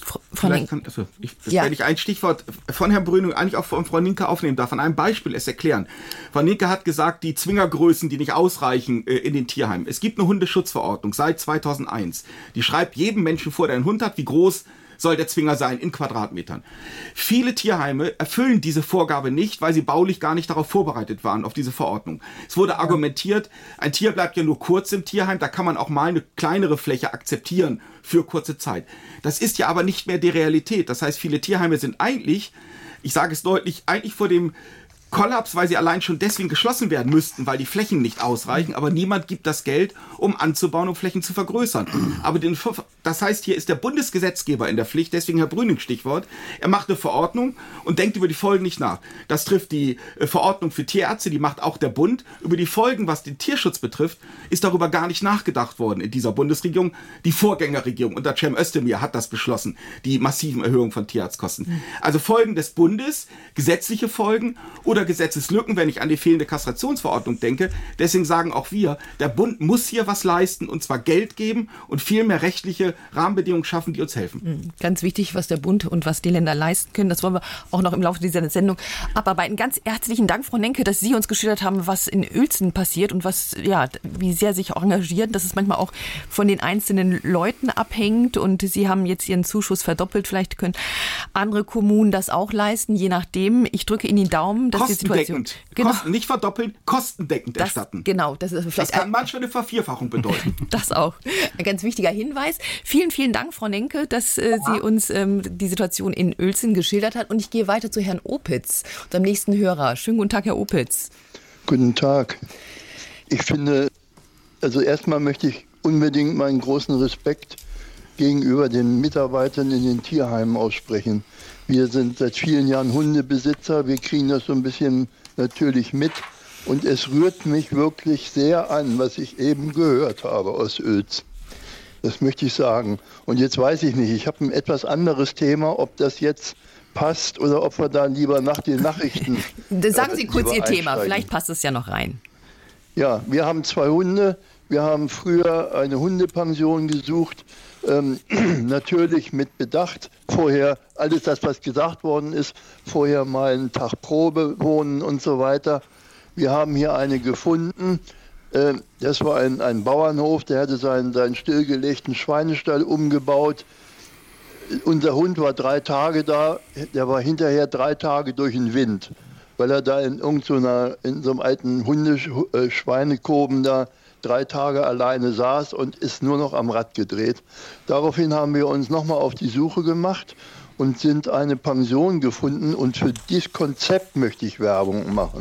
wenn ich ein Stichwort von Herrn Brüning, eigentlich auch von Frau Ninke aufnehmen darf, an einem Beispiel es erklären. Frau Ninke hat gesagt, die Zwingergrößen, die nicht ausreichen in den Tierheimen. Es gibt eine Hundeschutzverordnung seit 2001. Die schreibt jedem Menschen vor, der einen Hund hat, wie groß soll der Zwinger sein in Quadratmetern. Viele Tierheime erfüllen diese Vorgabe nicht, weil sie baulich gar nicht darauf vorbereitet waren, auf diese Verordnung. Es wurde argumentiert, ein Tier bleibt ja nur kurz im Tierheim, da kann man auch mal eine kleinere Fläche akzeptieren für kurze Zeit. Das ist ja aber nicht mehr die Realität. Das heißt, viele Tierheime sind eigentlich, ich sage es deutlich, eigentlich vor dem Kollaps, weil sie allein schon deswegen geschlossen werden müssten, weil die Flächen nicht ausreichen, aber niemand gibt das Geld, um anzubauen, um Flächen zu vergrößern. Aber das heißt, hier ist der Bundesgesetzgeber in der Pflicht, deswegen Herr Brüning Stichwort, er macht eine Verordnung und denkt über die Folgen nicht nach. Das trifft die Verordnung für Tierärzte, die macht auch der Bund. Über die Folgen, was den Tierschutz betrifft, ist darüber gar nicht nachgedacht worden in dieser Bundesregierung. Die Vorgängerregierung unter Cem Özdemir hat das beschlossen, die massiven Erhöhungen von Tierarztkosten. Also Folgen des Bundes, gesetzliche Folgen oder Gesetzeslücken, wenn ich an die fehlende Kastrationsverordnung denke. Deswegen sagen auch wir, der Bund muss hier was leisten und zwar Geld geben und viel mehr rechtliche Rahmenbedingungen schaffen, die uns helfen. Ganz wichtig, was der Bund und was die Länder leisten können. Das wollen wir auch noch im Laufe dieser Sendung abarbeiten. Ganz herzlichen Dank, Frau Nenke, dass Sie uns geschildert haben, was in Uelzen passiert und wie sehr sich auch engagieren, dass es manchmal auch von den einzelnen Leuten abhängt und Sie haben jetzt Ihren Zuschuss verdoppelt. Vielleicht können andere Kommunen das auch leisten, je nachdem. Ich drücke Ihnen die Daumen, dass kostendeckend. Genau. Nicht verdoppeln, kostendeckend erstatten. Genau. Das kann manchmal eine Vervierfachung bedeuten. Das auch. Ein ganz wichtiger Hinweis. Vielen, vielen Dank, Frau Nenke, dass Sie uns die Situation in Uelzen geschildert hat. Und ich gehe weiter zu Herrn Opitz, unserem nächsten Hörer. Schönen guten Tag, Herr Opitz. Guten Tag. Ich finde, also erstmal möchte ich unbedingt meinen großen Respekt gegenüber den Mitarbeitern in den Tierheimen aussprechen. Wir sind seit vielen Jahren Hundebesitzer, wir kriegen das so ein bisschen natürlich mit und es rührt mich wirklich sehr an, was ich eben gehört habe aus Uelzen. Das möchte ich sagen. Und jetzt weiß ich nicht, ich habe ein etwas anderes Thema, ob das jetzt passt oder ob wir da lieber nach den Nachrichten sagen Sie kurz Ihr Thema, vielleicht passt es ja noch rein. Ja, wir haben 2 Hunde. Wir haben früher eine Hundepension gesucht, natürlich mit Bedacht. Vorher alles das, was gesagt worden ist, vorher mal einen Tag Probe wohnen und so weiter. Wir haben hier eine gefunden. Das war ein Bauernhof, der hatte seinen stillgelegten Schweinestall umgebaut. Unser Hund war 3 Tage da, der war hinterher 3 Tage durch den Wind, weil er da in so einem alten Schweinekoben da 3 Tage alleine saß und ist nur noch am Rad gedreht. Daraufhin haben wir uns nochmal auf die Suche gemacht und sind eine Pension gefunden und für dieses Konzept möchte ich Werbung machen.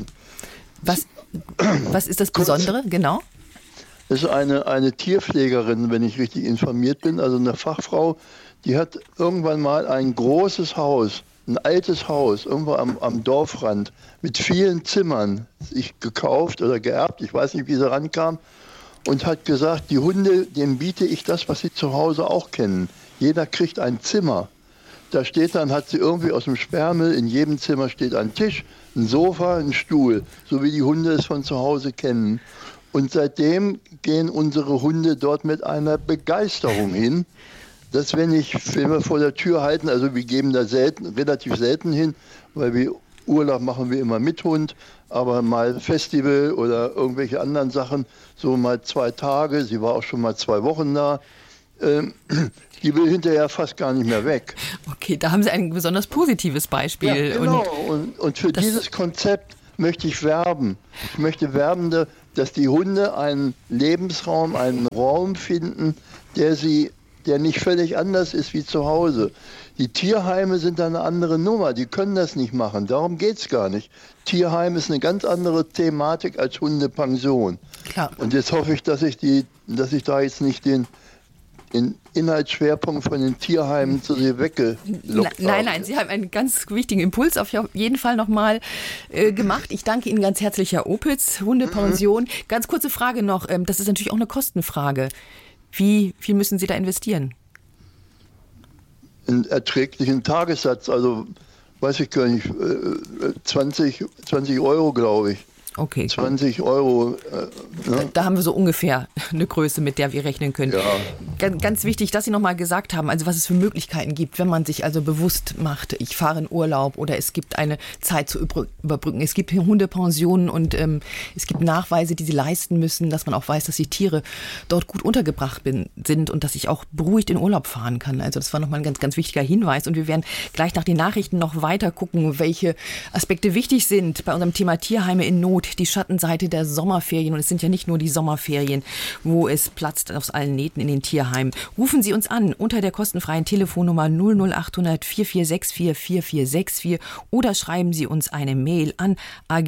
Was ist das Besondere, genau? Das ist eine Tierpflegerin, wenn ich richtig informiert bin, also eine Fachfrau, die hat irgendwann mal ein großes Haus, ein altes Haus, irgendwo am Dorfrand, mit vielen Zimmern sich gekauft oder geerbt, ich weiß nicht, wie sie rankam, und hat gesagt, die Hunde, denen biete ich das, was sie zu Hause auch kennen. Jeder kriegt ein Zimmer. Da steht dann, hat sie irgendwie aus dem Sperrmüll, in jedem Zimmer steht ein Tisch, ein Sofa, ein Stuhl, so wie die Hunde es von zu Hause kennen. Und seitdem gehen unsere Hunde dort mit einer Begeisterung hin, dass wenn wir vor der Tür halten, also wir geben da relativ selten hin, weil wir Urlaub machen wir immer mit Hund, aber mal Festival oder irgendwelche anderen Sachen, so mal 2 Tage, sie war auch schon mal 2 Wochen da, die will hinterher fast gar nicht mehr weg. Okay, da haben Sie ein besonders positives Beispiel. Ja, genau. Und für dieses Konzept möchte ich werben. Ich möchte werben, dass die Hunde einen Lebensraum, einen Raum finden, der nicht völlig anders ist wie zu Hause. Die Tierheime sind eine andere Nummer, die können das nicht machen, darum geht es gar nicht. Tierheim ist eine ganz andere Thematik als Hundepension. Klar. Und jetzt hoffe ich, dass ich da jetzt nicht den Inhaltsschwerpunkt von den Tierheimen zu sehr weggelockt habe. Nein, Sie haben einen ganz wichtigen Impuls auf jeden Fall nochmal gemacht. Ich danke Ihnen ganz herzlich, Herr Opitz, Hundepension. Ganz kurze Frage noch, das ist natürlich auch eine Kostenfrage. Wie viel müssen Sie da investieren? Einen erträglichen Tagessatz, also weiß ich gar nicht, 20 Euro, glaube ich. Okay. 20 Euro. Da haben wir so ungefähr eine Größe, mit der wir rechnen können. Ja. Ganz wichtig, dass Sie nochmal gesagt haben, also was es für Möglichkeiten gibt, wenn man sich also bewusst macht, ich fahre in Urlaub oder es gibt eine Zeit zu überbrücken. Es gibt Hundepensionen und es gibt Nachweise, die Sie leisten müssen, dass man auch weiß, dass die Tiere dort gut untergebracht sind und dass ich auch beruhigt in Urlaub fahren kann. Also das war nochmal ein ganz, ganz wichtiger Hinweis. Und wir werden gleich nach den Nachrichten noch weiter gucken, welche Aspekte wichtig sind bei unserem Thema Tierheime in Not. Die Schattenseite der Sommerferien. Und es sind ja nicht nur die Sommerferien, wo es platzt aus allen Nähten in den Tierheimen. Rufen Sie uns an unter der kostenfreien Telefonnummer 00800 4464 4464 oder schreiben Sie uns eine Mail an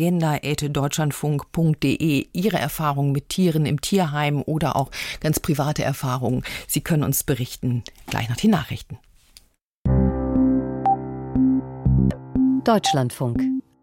agenda@deutschlandfunk.de. Ihre Erfahrungen mit Tieren im Tierheim oder auch ganz private Erfahrungen. Sie können uns berichten. Gleich nach den Nachrichten. Deutschlandfunk.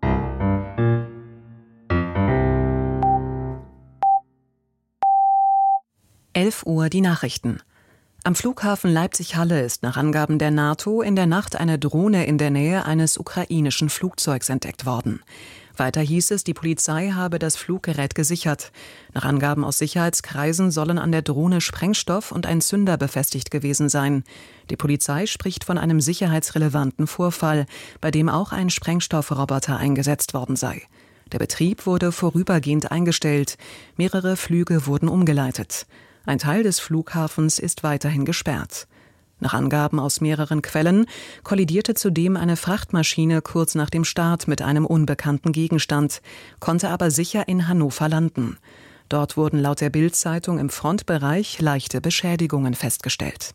Uhr die Nachrichten. Am Flughafen Leipzig-Halle ist nach Angaben der NATO in der Nacht eine Drohne in der Nähe eines ukrainischen Flugzeugs entdeckt worden. Weiter hieß es, die Polizei habe das Fluggerät gesichert. Nach Angaben aus Sicherheitskreisen sollen an der Drohne Sprengstoff und ein Zünder befestigt gewesen sein. Die Polizei spricht von einem sicherheitsrelevanten Vorfall, bei dem auch ein Sprengstoffroboter eingesetzt worden sei. Der Betrieb wurde vorübergehend eingestellt. Mehrere Flüge wurden umgeleitet. Ein Teil des Flughafens ist weiterhin gesperrt. Nach Angaben aus mehreren Quellen kollidierte zudem eine Frachtmaschine kurz nach dem Start mit einem unbekannten Gegenstand, konnte aber sicher in Hannover landen. Dort wurden laut der Bild-Zeitung im Frontbereich leichte Beschädigungen festgestellt.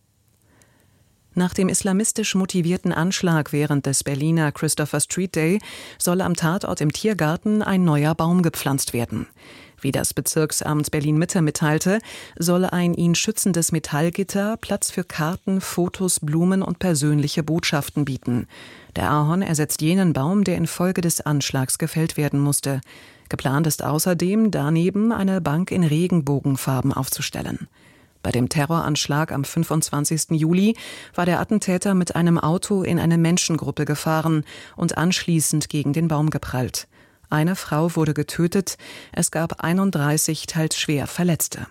Nach dem islamistisch motivierten Anschlag während des Berliner Christopher Street Day soll am Tatort im Tiergarten ein neuer Baum gepflanzt werden. Wie das Bezirksamt Berlin-Mitte mitteilte, soll ein ihn schützendes Metallgitter Platz für Karten, Fotos, Blumen und persönliche Botschaften bieten. Der Ahorn ersetzt jenen Baum, der infolge des Anschlags gefällt werden musste. Geplant ist außerdem, daneben eine Bank in Regenbogenfarben aufzustellen. Bei dem Terroranschlag am 25. Juli war der Attentäter mit einem Auto in eine Menschengruppe gefahren und anschließend gegen den Baum geprallt. Eine Frau wurde getötet, es gab 31 teils schwer Verletzte.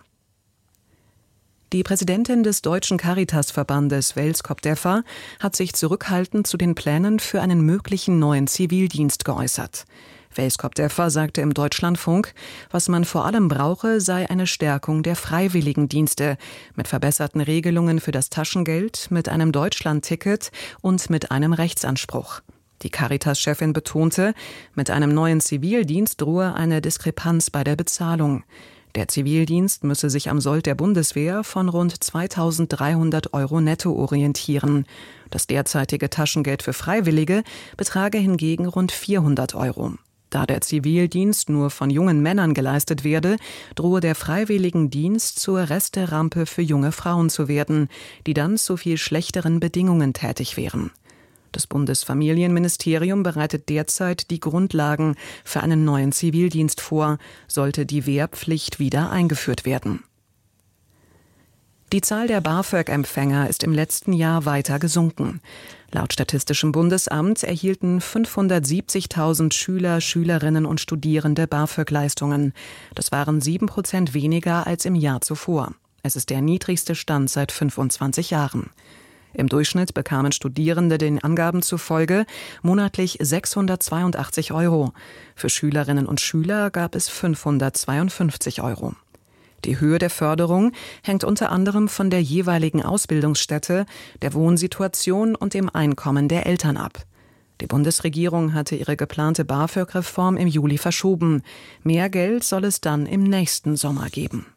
Die Präsidentin des Deutschen Caritasverbandes, Wels Kopdeffer, hat sich zurückhaltend zu den Plänen für einen möglichen neuen Zivildienst geäußert. Wels Kopdeffer sagte im Deutschlandfunk, was man vor allem brauche, sei eine Stärkung der Freiwilligendienste mit verbesserten Regelungen für das Taschengeld, mit einem Deutschlandticket und mit einem Rechtsanspruch. Die Caritas-Chefin betonte, mit einem neuen Zivildienst drohe eine Diskrepanz bei der Bezahlung. Der Zivildienst müsse sich am Sold der Bundeswehr von rund 2.300 Euro netto orientieren. Das derzeitige Taschengeld für Freiwillige betrage hingegen rund 400 Euro. Da der Zivildienst nur von jungen Männern geleistet werde, drohe der Freiwilligendienst zur Resterampe für junge Frauen zu werden, die dann zu viel schlechteren Bedingungen tätig wären. Das Bundesfamilienministerium bereitet derzeit die Grundlagen für einen neuen Zivildienst vor, sollte die Wehrpflicht wieder eingeführt werden. Die Zahl der BAföG-Empfänger ist im letzten Jahr weiter gesunken. Laut Statistischem Bundesamt erhielten 570.000 Schüler, Schülerinnen und Studierende BAföG-Leistungen. Das waren 7% weniger als im Jahr zuvor. Es ist der niedrigste Stand seit 25 Jahren. Im Durchschnitt bekamen Studierende den Angaben zufolge monatlich 682 €. Für Schülerinnen und Schüler gab es 552 €. Die Höhe der Förderung hängt unter anderem von der jeweiligen Ausbildungsstätte, der Wohnsituation und dem Einkommen der Eltern ab. Die Bundesregierung hatte ihre geplante BAföG-Reform im Juli verschoben. Mehr Geld soll es dann im nächsten Sommer geben.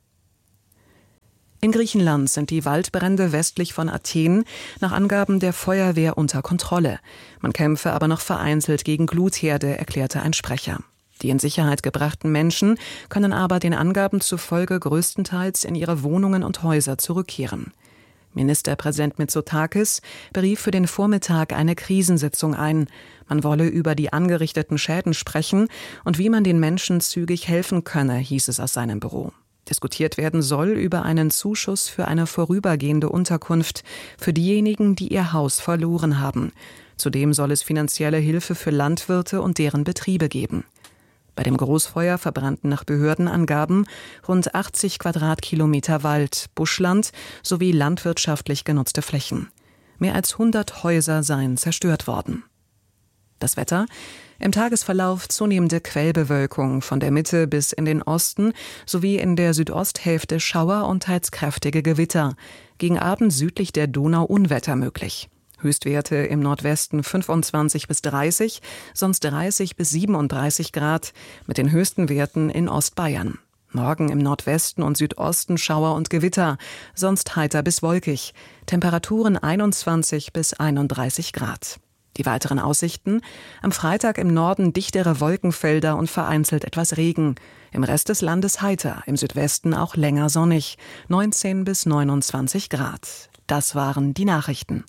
In Griechenland sind die Waldbrände westlich von Athen nach Angaben der Feuerwehr unter Kontrolle. Man kämpfe aber noch vereinzelt gegen Glutherde, erklärte ein Sprecher. Die in Sicherheit gebrachten Menschen können aber den Angaben zufolge größtenteils in ihre Wohnungen und Häuser zurückkehren. Ministerpräsident Mitsotakis berief für den Vormittag eine Krisensitzung ein. Man wolle über die angerichteten Schäden sprechen und wie man den Menschen zügig helfen könne, hieß es aus seinem Büro. Diskutiert werden soll über einen Zuschuss für eine vorübergehende Unterkunft für diejenigen, die ihr Haus verloren haben. Zudem soll es finanzielle Hilfe für Landwirte und deren Betriebe geben. Bei dem Großfeuer verbrannten nach Behördenangaben rund 80 Quadratkilometer Wald, Buschland sowie landwirtschaftlich genutzte Flächen. Mehr als 100 Häuser seien zerstört worden. Das Wetter: Im Tagesverlauf zunehmende Quellbewölkung von der Mitte bis in den Osten sowie in der Südosthälfte Schauer und teils kräftige Gewitter. Gegen Abend südlich der Donau Unwetter möglich. Höchstwerte im Nordwesten 25 bis 30, sonst 30 bis 37 Grad, mit den höchsten Werten in Ostbayern. Morgen im Nordwesten und Südosten Schauer und Gewitter, sonst heiter bis wolkig. Temperaturen 21 bis 31 Grad. Die weiteren Aussichten: Am Freitag im Norden dichtere Wolkenfelder und vereinzelt etwas Regen. Im Rest des Landes heiter, im Südwesten auch länger sonnig. 19 bis 29 Grad. Das waren die Nachrichten.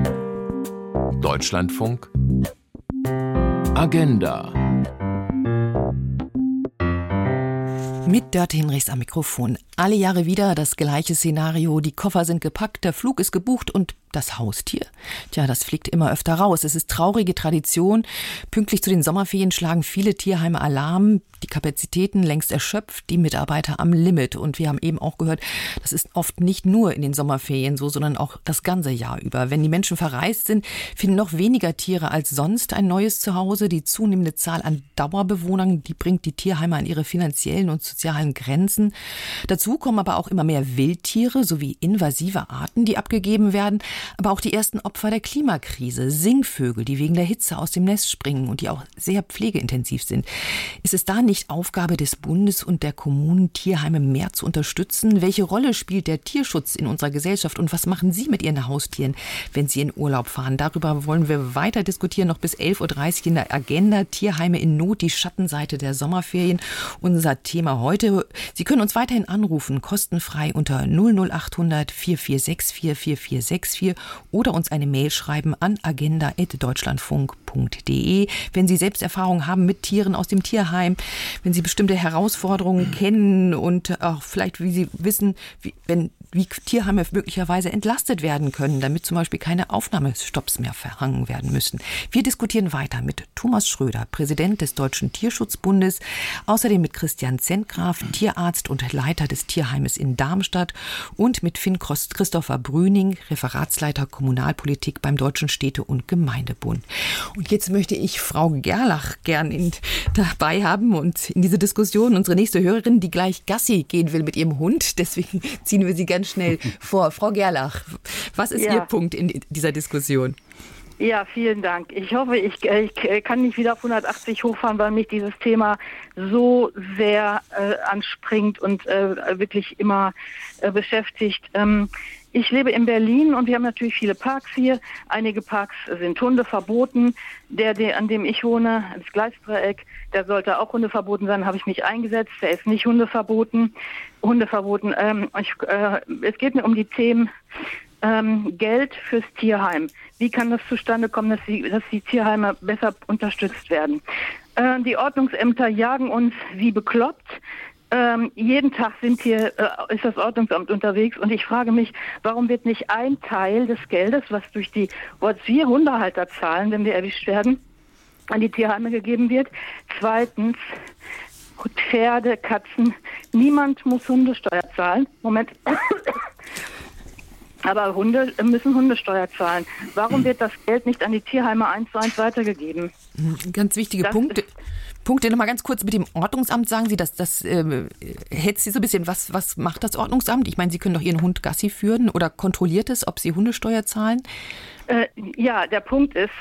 Deutschlandfunk Agenda. Mit Dörte Hinrichs am Mikrofon. Alle Jahre wieder das gleiche Szenario. Die Koffer sind gepackt, der Flug ist gebucht und das Haustier? Tja, das fliegt immer öfter raus. Es ist traurige Tradition. Pünktlich zu den Sommerferien schlagen viele Tierheime Alarm. Die Kapazitäten längst erschöpft, die Mitarbeiter am Limit. Und wir haben eben auch gehört, das ist oft nicht nur in den Sommerferien so, sondern auch das ganze Jahr über. Wenn die Menschen verreist sind, finden noch weniger Tiere als sonst ein neues Zuhause. Die zunehmende Zahl an Dauerbewohnern, die bringt die Tierheime an ihre finanziellen und sozialen Grenzen. Dazu kommen aber auch immer mehr Wildtiere sowie invasive Arten, die abgegeben werden. Aber auch die ersten Opfer der Klimakrise, Singvögel, die wegen der Hitze aus dem Nest springen und die auch sehr pflegeintensiv sind. Ist es da nicht Aufgabe des Bundes und der Kommunen, Tierheime mehr zu unterstützen? Welche Rolle spielt der Tierschutz in unserer Gesellschaft und was machen Sie mit Ihren Haustieren, wenn Sie in Urlaub fahren? Darüber wollen wir weiter diskutieren, noch bis 11.30 Uhr in der Agenda. Tierheime in Not, die Schattenseite der Sommerferien. Unser Thema heute. Sie können uns weiterhin anrufen, kostenfrei unter 00800 4464 4464 oder uns eine Mail schreiben an agenda@deutschlandfunk.de. Wenn Sie selbst Erfahrungen haben mit Tieren aus dem Tierheim, wenn Sie bestimmte Herausforderungen kennen und auch vielleicht, wie Sie wissen, wie Tierheime möglicherweise entlastet werden können, damit zum Beispiel keine Aufnahmestopps mehr verhangen werden müssen. Wir diskutieren weiter mit Thomas Schröder, Präsident des Deutschen Tierschutzbundes, außerdem mit Christian Zentgraf, Tierarzt und Leiter des Tierheimes in Darmstadt und mit Finn Christopher Brüning, Referatsleiter Kommunalpolitik beim Deutschen Städte- und Gemeindebund. Und jetzt möchte ich Frau Gerlach gern dabei haben und in diese Diskussion unsere nächste Hörerin, die gleich Gassi gehen will mit ihrem Hund. Deswegen ziehen wir sie ganz schnell vor. Frau Gerlach, was ist Ihr Punkt in dieser Diskussion? Ja, vielen Dank. Ich hoffe, ich kann nicht wieder auf 180 hochfahren, weil mich dieses Thema so sehr anspringt und wirklich immer beschäftigt. Ich lebe in Berlin und wir haben natürlich viele Parks hier. Einige Parks sind Hunde verboten. Der an dem ich wohne, das Gleisdreieck, der sollte auch Hunde verboten sein, habe ich mich eingesetzt. Der ist nicht hundeverboten. Es geht mir um die Themen Geld fürs Tierheim. Wie kann das zustande kommen, dass die Tierheime besser unterstützt werden? Die Ordnungsämter jagen uns wie bekloppt. jeden Tag ist das Ordnungsamt unterwegs und ich frage mich, warum wird nicht ein Teil des Geldes, was wir Hundehalter zahlen, wenn wir erwischt werden, an die Tierheime gegeben wird. Zweitens, Pferde, Katzen, niemand muss Hundesteuer zahlen. Moment. Aber Hunde müssen Hundesteuer zahlen. Warum wird das Geld nicht an die Tierheime 1:1 weitergegeben? Ganz wichtige Punkte. Nochmal ganz kurz mit dem Ordnungsamt. Sagen Sie, das hetzt Sie so ein bisschen. Was macht das Ordnungsamt? Ich meine, Sie können doch Ihren Hund Gassi führen oder kontrolliert es, ob Sie Hundesteuer zahlen? Ja, der Punkt ist,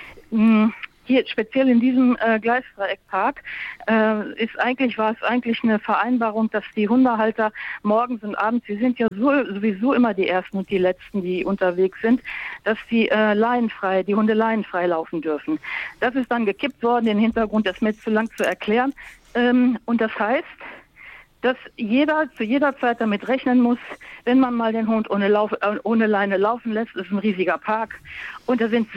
hier speziell in diesem Gleisdreieckpark war es eigentlich eine Vereinbarung, dass die Hundehalter morgens und abends, sie sind ja sowieso immer die Ersten und die Letzten, die unterwegs sind, dass die Hunde leinenfrei laufen dürfen. Das ist dann gekippt worden, den Hintergrund ist mir zu lang zu erklären. Und das heißt, dass jeder zu jeder Zeit damit rechnen muss, wenn man mal den Hund ohne Leine laufen lässt, ist ein riesiger Park und da sind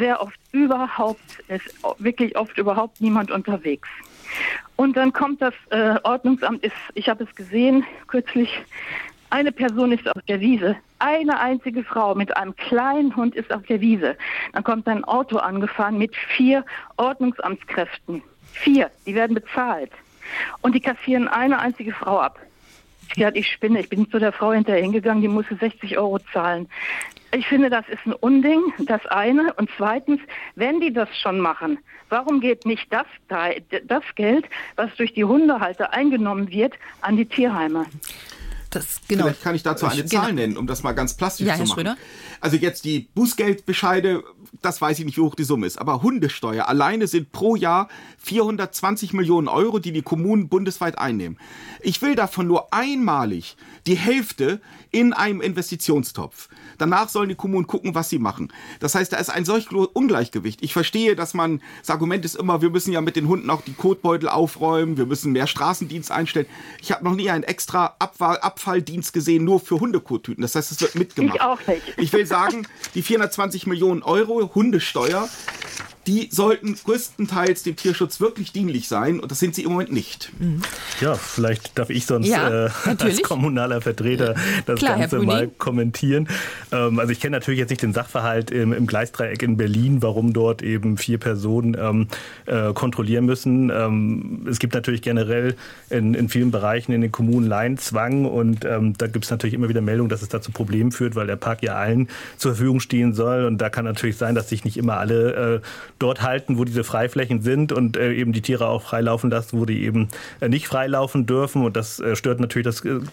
wirklich oft überhaupt niemand unterwegs. Und dann kommt das Ordnungsamt, ich habe es gesehen kürzlich, eine Person ist auf der Wiese, eine einzige Frau mit einem kleinen Hund ist auf der Wiese. Dann kommt ein Auto angefahren mit 4 Ordnungsamtskräften. 4, die werden bezahlt. Und die kassieren eine einzige Frau ab. Ich spinne. Ich bin zu der Frau hinterher hingegangen, die musste 60 € zahlen. Ich finde, das ist ein Unding, das eine. Und zweitens, wenn die das schon machen, warum geht nicht das Geld, was durch die Hundehalter eingenommen wird, an die Tierheime? Vielleicht kann ich dazu eine Zahl nennen, um das mal ganz plastisch zu machen. Schröder? Also jetzt die Bußgeldbescheide, das weiß ich nicht, wie hoch die Summe ist, aber Hundesteuer alleine sind pro Jahr 420 Millionen €, die die Kommunen bundesweit einnehmen. Ich will davon nur einmalig die Hälfte in einem Investitionstopf. Danach sollen die Kommunen gucken, was sie machen. Das heißt, da ist ein solch Ungleichgewicht. Ich verstehe, das Argument ist immer, wir müssen ja mit den Hunden auch die Kotbeutel aufräumen, wir müssen mehr Straßendienst einstellen. Ich habe noch nie einen extra Abfalldienst gesehen, nur für Hundekottüten. Das heißt, es wird mitgemacht. Ich auch nicht. Ich will sagen, die 420 Millionen € Hundesteuer, die sollten größtenteils dem Tierschutz wirklich dienlich sein und das sind sie im Moment nicht. Ja, vielleicht darf ich sonst als kommunaler Vertreter das Ganze mal kommentieren. Also ich kenne natürlich jetzt nicht den Sachverhalt im Gleisdreieck in Berlin, warum dort eben 4 Personen kontrollieren müssen. Es gibt natürlich generell in vielen Bereichen in den Kommunen Leinenzwang und da gibt es natürlich immer wieder Meldungen, dass es da zu Problemen führt, weil der Park ja allen zur Verfügung stehen soll und da kann natürlich sein, dass sich nicht immer alle dort halten, wo diese Freiflächen sind und eben die Tiere auch freilaufen lassen, wo die eben nicht freilaufen dürfen und das stört natürlich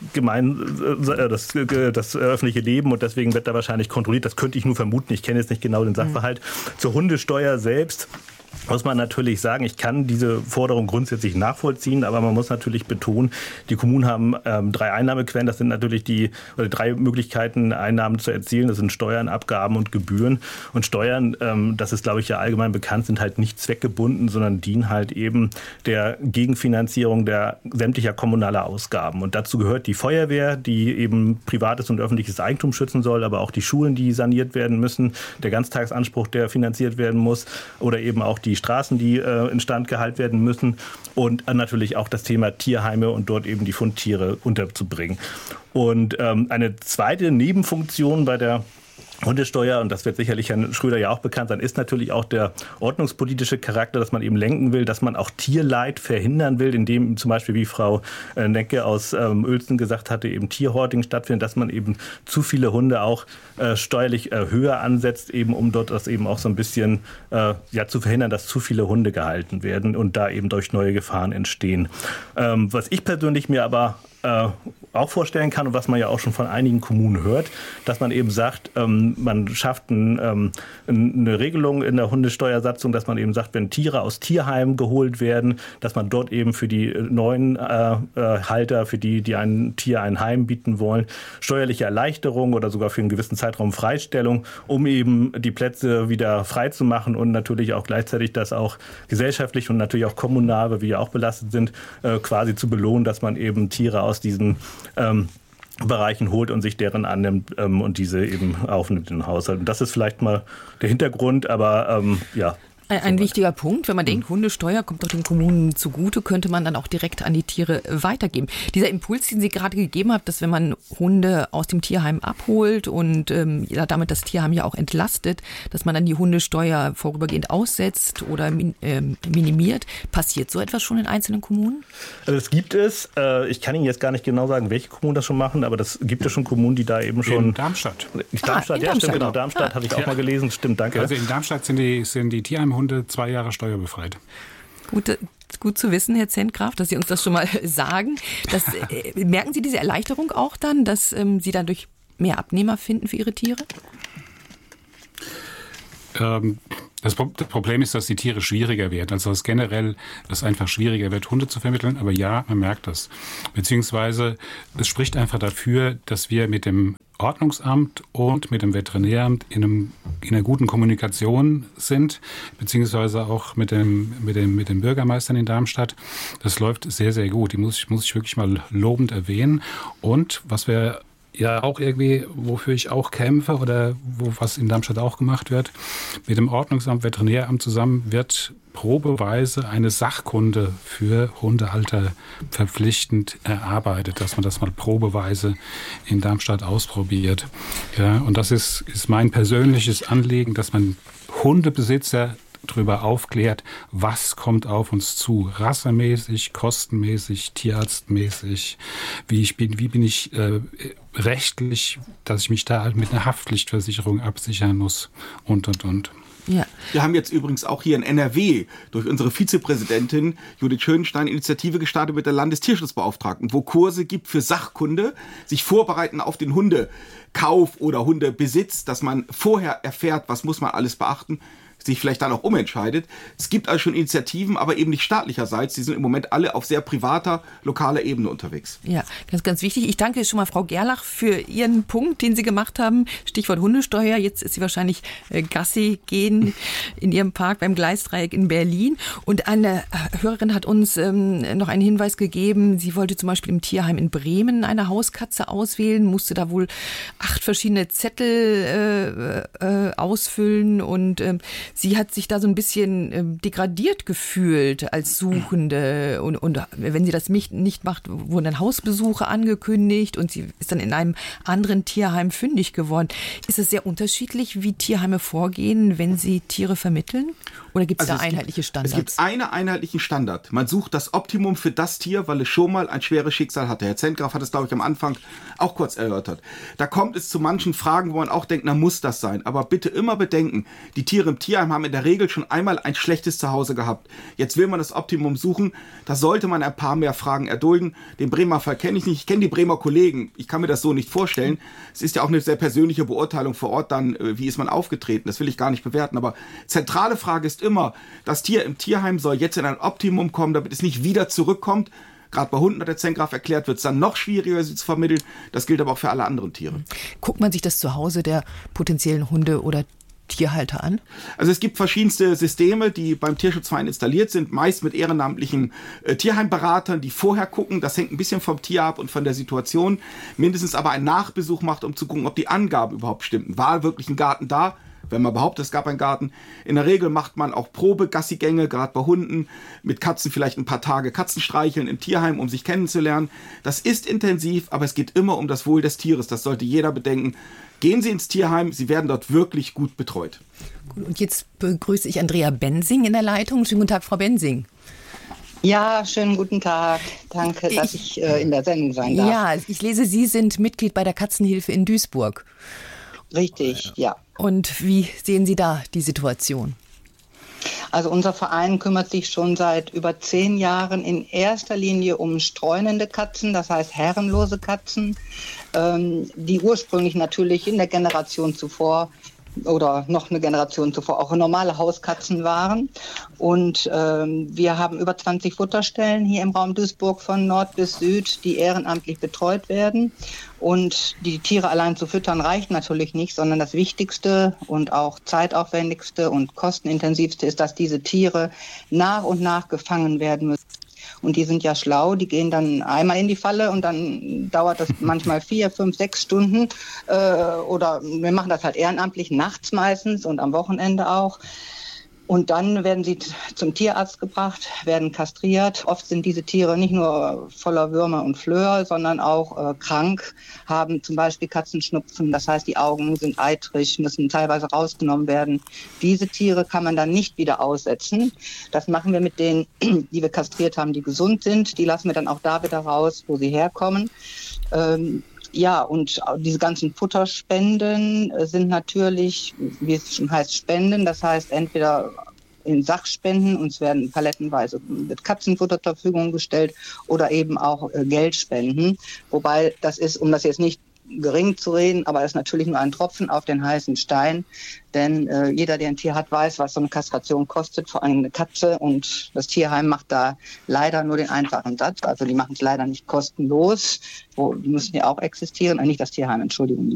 das öffentliche Leben und deswegen wird da wahrscheinlich kontrolliert. Das könnte ich nur vermuten, ich kenne jetzt nicht genau den Sachverhalt. Zur Hundesteuer selbst muss man natürlich sagen, ich kann diese Forderung grundsätzlich nachvollziehen, aber man muss natürlich betonen, die Kommunen haben 3 Einnahmequellen, das sind natürlich 3 Möglichkeiten, Einnahmen zu erzielen, das sind Steuern, Abgaben und Gebühren. Und Steuern, das ist glaube ich ja allgemein bekannt, sind halt nicht zweckgebunden, sondern dienen halt eben der Gegenfinanzierung der sämtlicher kommunaler Ausgaben. Und dazu gehört die Feuerwehr, die eben privates und öffentliches Eigentum schützen soll, aber auch die Schulen, die saniert werden müssen, der Ganztagsanspruch, der finanziert werden muss oder eben auch die Straßen, die instand gehalten werden müssen und natürlich auch das Thema Tierheime und dort eben die Fundtiere unterzubringen. Und eine zweite Nebenfunktion bei der Hundesteuer, und das wird sicherlich Herrn Schröder ja auch bekannt sein, ist natürlich auch der ordnungspolitische Charakter, dass man eben lenken will, dass man auch Tierleid verhindern will, indem zum Beispiel, wie Frau Necke aus Uelzen gesagt hatte, eben Tierhorting stattfindet, dass man eben zu viele Hunde auch steuerlich höher ansetzt, eben um dort das eben auch so ein bisschen zu verhindern, dass zu viele Hunde gehalten werden und da eben durch neue Gefahren entstehen. Was ich persönlich mir aber auch vorstellen kann und was man ja auch schon von einigen Kommunen hört, dass man eben sagt, man schafft eine Regelung in der Hundesteuersatzung, dass man eben sagt, wenn Tiere aus Tierheimen geholt werden, dass man dort eben für die neuen Halter, für die ein Tier ein Heim bieten wollen, steuerliche Erleichterung oder sogar für einen gewissen Zeitraum Freistellung, um eben die Plätze wieder frei zu machen und natürlich auch gleichzeitig das auch gesellschaftlich und natürlich auch kommunal, weil wir ja auch belastet sind, quasi zu belohnen, dass man eben Tiere aus diesen Bereichen holt und sich deren annimmt und diese eben aufnimmt in den Haushalt. Und das ist vielleicht mal der Hintergrund, aber Ein wichtiger Punkt, wenn man denkt, Hundesteuer kommt doch den Kommunen zugute, könnte man dann auch direkt an die Tiere weitergeben. Dieser Impuls, den Sie gerade gegeben haben, dass wenn man Hunde aus dem Tierheim abholt und damit das Tierheim ja auch entlastet, dass man dann die Hundesteuer vorübergehend aussetzt oder minimiert. Passiert so etwas schon in einzelnen Kommunen? Also das gibt es. Ich kann Ihnen jetzt gar nicht genau sagen, welche Kommunen das schon machen, aber das gibt es schon Kommunen, die da eben schon... In Darmstadt. Darmstadt, ja, stimmt, genau. Darmstadt hatte ich auch mal gelesen. Stimmt, danke. Also in Darmstadt sind die Tierheimhunde 2 Jahre steuerbefreit. Gut zu wissen, Herr Zentgraf, dass Sie uns das schon mal sagen. Merken Sie diese Erleichterung auch dann, dass Sie dadurch mehr Abnehmer finden für Ihre Tiere? Das Problem ist, dass die Tiere schwieriger werden. Also dass generell es einfach schwieriger wird, Hunde zu vermitteln. Aber ja, man merkt das. Beziehungsweise es spricht einfach dafür, dass wir mit dem Ordnungsamt und mit dem Veterinäramt in einer guten Kommunikation sind, beziehungsweise auch mit den Bürgermeistern in Darmstadt. Das läuft sehr, sehr gut. Die muss ich wirklich mal lobend erwähnen. Und was wir ja auch irgendwie, wofür ich auch kämpfe oder was in Darmstadt auch gemacht wird, mit dem Ordnungsamt, Veterinäramt zusammen wird probeweise eine Sachkunde für Hundehalter verpflichtend erarbeitet, dass man das mal probeweise in Darmstadt ausprobiert. Ja, und das ist mein persönliches Anliegen, dass man Hundebesitzer darüber aufklärt, was kommt auf uns zu, rassemäßig, kostenmäßig, tierarztmäßig, wie bin ich rechtlich, dass ich mich da mit einer Haftpflichtversicherung absichern muss und. Ja. Wir haben jetzt übrigens auch hier in NRW durch unsere Vizepräsidentin Judith Schönstein Initiative gestartet mit der Landestierschutzbeauftragten, wo Kurse gibt für Sachkunde, sich vorbereiten auf den Hundekauf oder Hundebesitz, dass man vorher erfährt, was muss man alles beachten, sich vielleicht dann auch umentscheidet. Es gibt also schon Initiativen, aber eben nicht staatlicherseits. Die sind im Moment alle auf sehr privater, lokaler Ebene unterwegs. Ja, ganz, ganz wichtig. Ich danke schon mal Frau Gerlach für Ihren Punkt, den Sie gemacht haben. Stichwort Hundesteuer. Jetzt ist sie wahrscheinlich Gassi gehen in ihrem Park beim Gleisdreieck in Berlin. Und eine Hörerin hat uns noch einen Hinweis gegeben. Sie wollte zum Beispiel im Tierheim in Bremen eine Hauskatze auswählen, musste da wohl 8 verschiedene Zettel ausfüllen und sie hat sich da so ein bisschen degradiert gefühlt als Suchende und wenn sie das nicht macht, wurden dann Hausbesuche angekündigt und sie ist dann in einem anderen Tierheim fündig geworden. Ist es sehr unterschiedlich, wie Tierheime vorgehen, wenn sie Tiere vermitteln? Oder gibt es da einheitliche Standards? Es gibt einen einheitlichen Standard. Man sucht das Optimum für das Tier, weil es schon mal ein schweres Schicksal hatte. Herr Zentgraf hat es, glaube ich, am Anfang auch kurz erörtert. Da kommt es zu manchen Fragen, wo man auch denkt, na, muss das sein? Aber bitte immer bedenken, die Tiere im Tierheim haben in der Regel schon einmal ein schlechtes Zuhause gehabt. Jetzt will man das Optimum suchen. Da sollte man ein paar mehr Fragen erdulden. Den Bremer Fall kenne ich nicht. Ich kenne die Bremer Kollegen. Ich kann mir das so nicht vorstellen. Es ist ja auch eine sehr persönliche Beurteilung vor Ort dann, wie ist man aufgetreten. Das will ich gar nicht bewerten. Aber zentrale Frage ist immer, das Tier im Tierheim soll jetzt in ein Optimum kommen, damit es nicht wieder zurückkommt. Gerade bei Hunden, hat der Zentgraf erklärt, wird es dann noch schwieriger, sie zu vermitteln. Das gilt aber auch für alle anderen Tiere. Guckt man sich das Zuhause der potenziellen Hunde- oder Tierhalter an? Also es gibt verschiedenste Systeme, die beim Tierschutzverein installiert sind, meist mit ehrenamtlichen Tierheimberatern, die vorher gucken. Das hängt ein bisschen vom Tier ab und von der Situation. Mindestens aber einen Nachbesuch macht, um zu gucken, ob die Angaben überhaupt stimmten. War wirklich ein Garten da? Wenn man behauptet, es gab einen Garten. In der Regel macht man auch Probe-Gassigänge, gerade bei Hunden, mit Katzen vielleicht ein paar Tage Katzenstreicheln im Tierheim, um sich kennenzulernen. Das ist intensiv, aber es geht immer um das Wohl des Tieres. Das sollte jeder bedenken. Gehen Sie ins Tierheim, Sie werden dort wirklich gut betreut. Und jetzt begrüße ich Andrea Bensing in der Leitung. Schönen guten Tag, Frau Bensing. Ja, schönen guten Tag. Danke, dass ich in der Sendung sein darf. Ja, ich lese, Sie sind Mitglied bei der Katzenhilfe in Duisburg. Richtig, ja. Und wie sehen Sie da die Situation? Also unser Verein kümmert sich schon seit über 10 Jahren in erster Linie um streunende Katzen, das heißt herrenlose Katzen, die ursprünglich natürlich in der Generation zuvor oder noch eine Generation zuvor auch normale Hauskatzen waren. Und wir haben über 20 Futterstellen hier im Raum Duisburg von Nord bis Süd, die ehrenamtlich betreut werden. Und die Tiere allein zu füttern reicht natürlich nicht, sondern das Wichtigste und auch zeitaufwendigste und kostenintensivste ist, dass diese Tiere nach und nach gefangen werden müssen. Und die sind ja schlau, die gehen dann einmal in die Falle und dann dauert das manchmal 4, 5, 6 Stunden. Oder wir machen das halt ehrenamtlich, nachts meistens und am Wochenende auch. Und dann werden sie zum Tierarzt gebracht, werden kastriert. Oft sind diese Tiere nicht nur voller Würmer und Flöhe, sondern auch krank, haben zum Beispiel Katzenschnupfen. Das heißt, die Augen sind eitrig, müssen teilweise rausgenommen werden. Diese Tiere kann man dann nicht wieder aussetzen. Das machen wir mit denen, die wir kastriert haben, die gesund sind. Die lassen wir dann auch da wieder raus, wo sie herkommen. Ja, und diese ganzen Futterspenden sind natürlich, wie es schon heißt, Spenden. Das heißt, entweder in Sachspenden, uns werden palettenweise mit Katzenfutter zur Verfügung gestellt, oder eben auch Geldspenden. Wobei das ist, um das jetzt nicht gering zu reden, aber es ist natürlich nur ein Tropfen auf den heißen Stein. Denn jeder, der ein Tier hat, weiß, was so eine Kastration kostet, vor allem eine Katze. Und das Tierheim macht da leider nur den einfachen Satz. Also die machen es leider nicht kostenlos. Die müssen ja auch existieren. Nicht das Tierheim, Entschuldigung.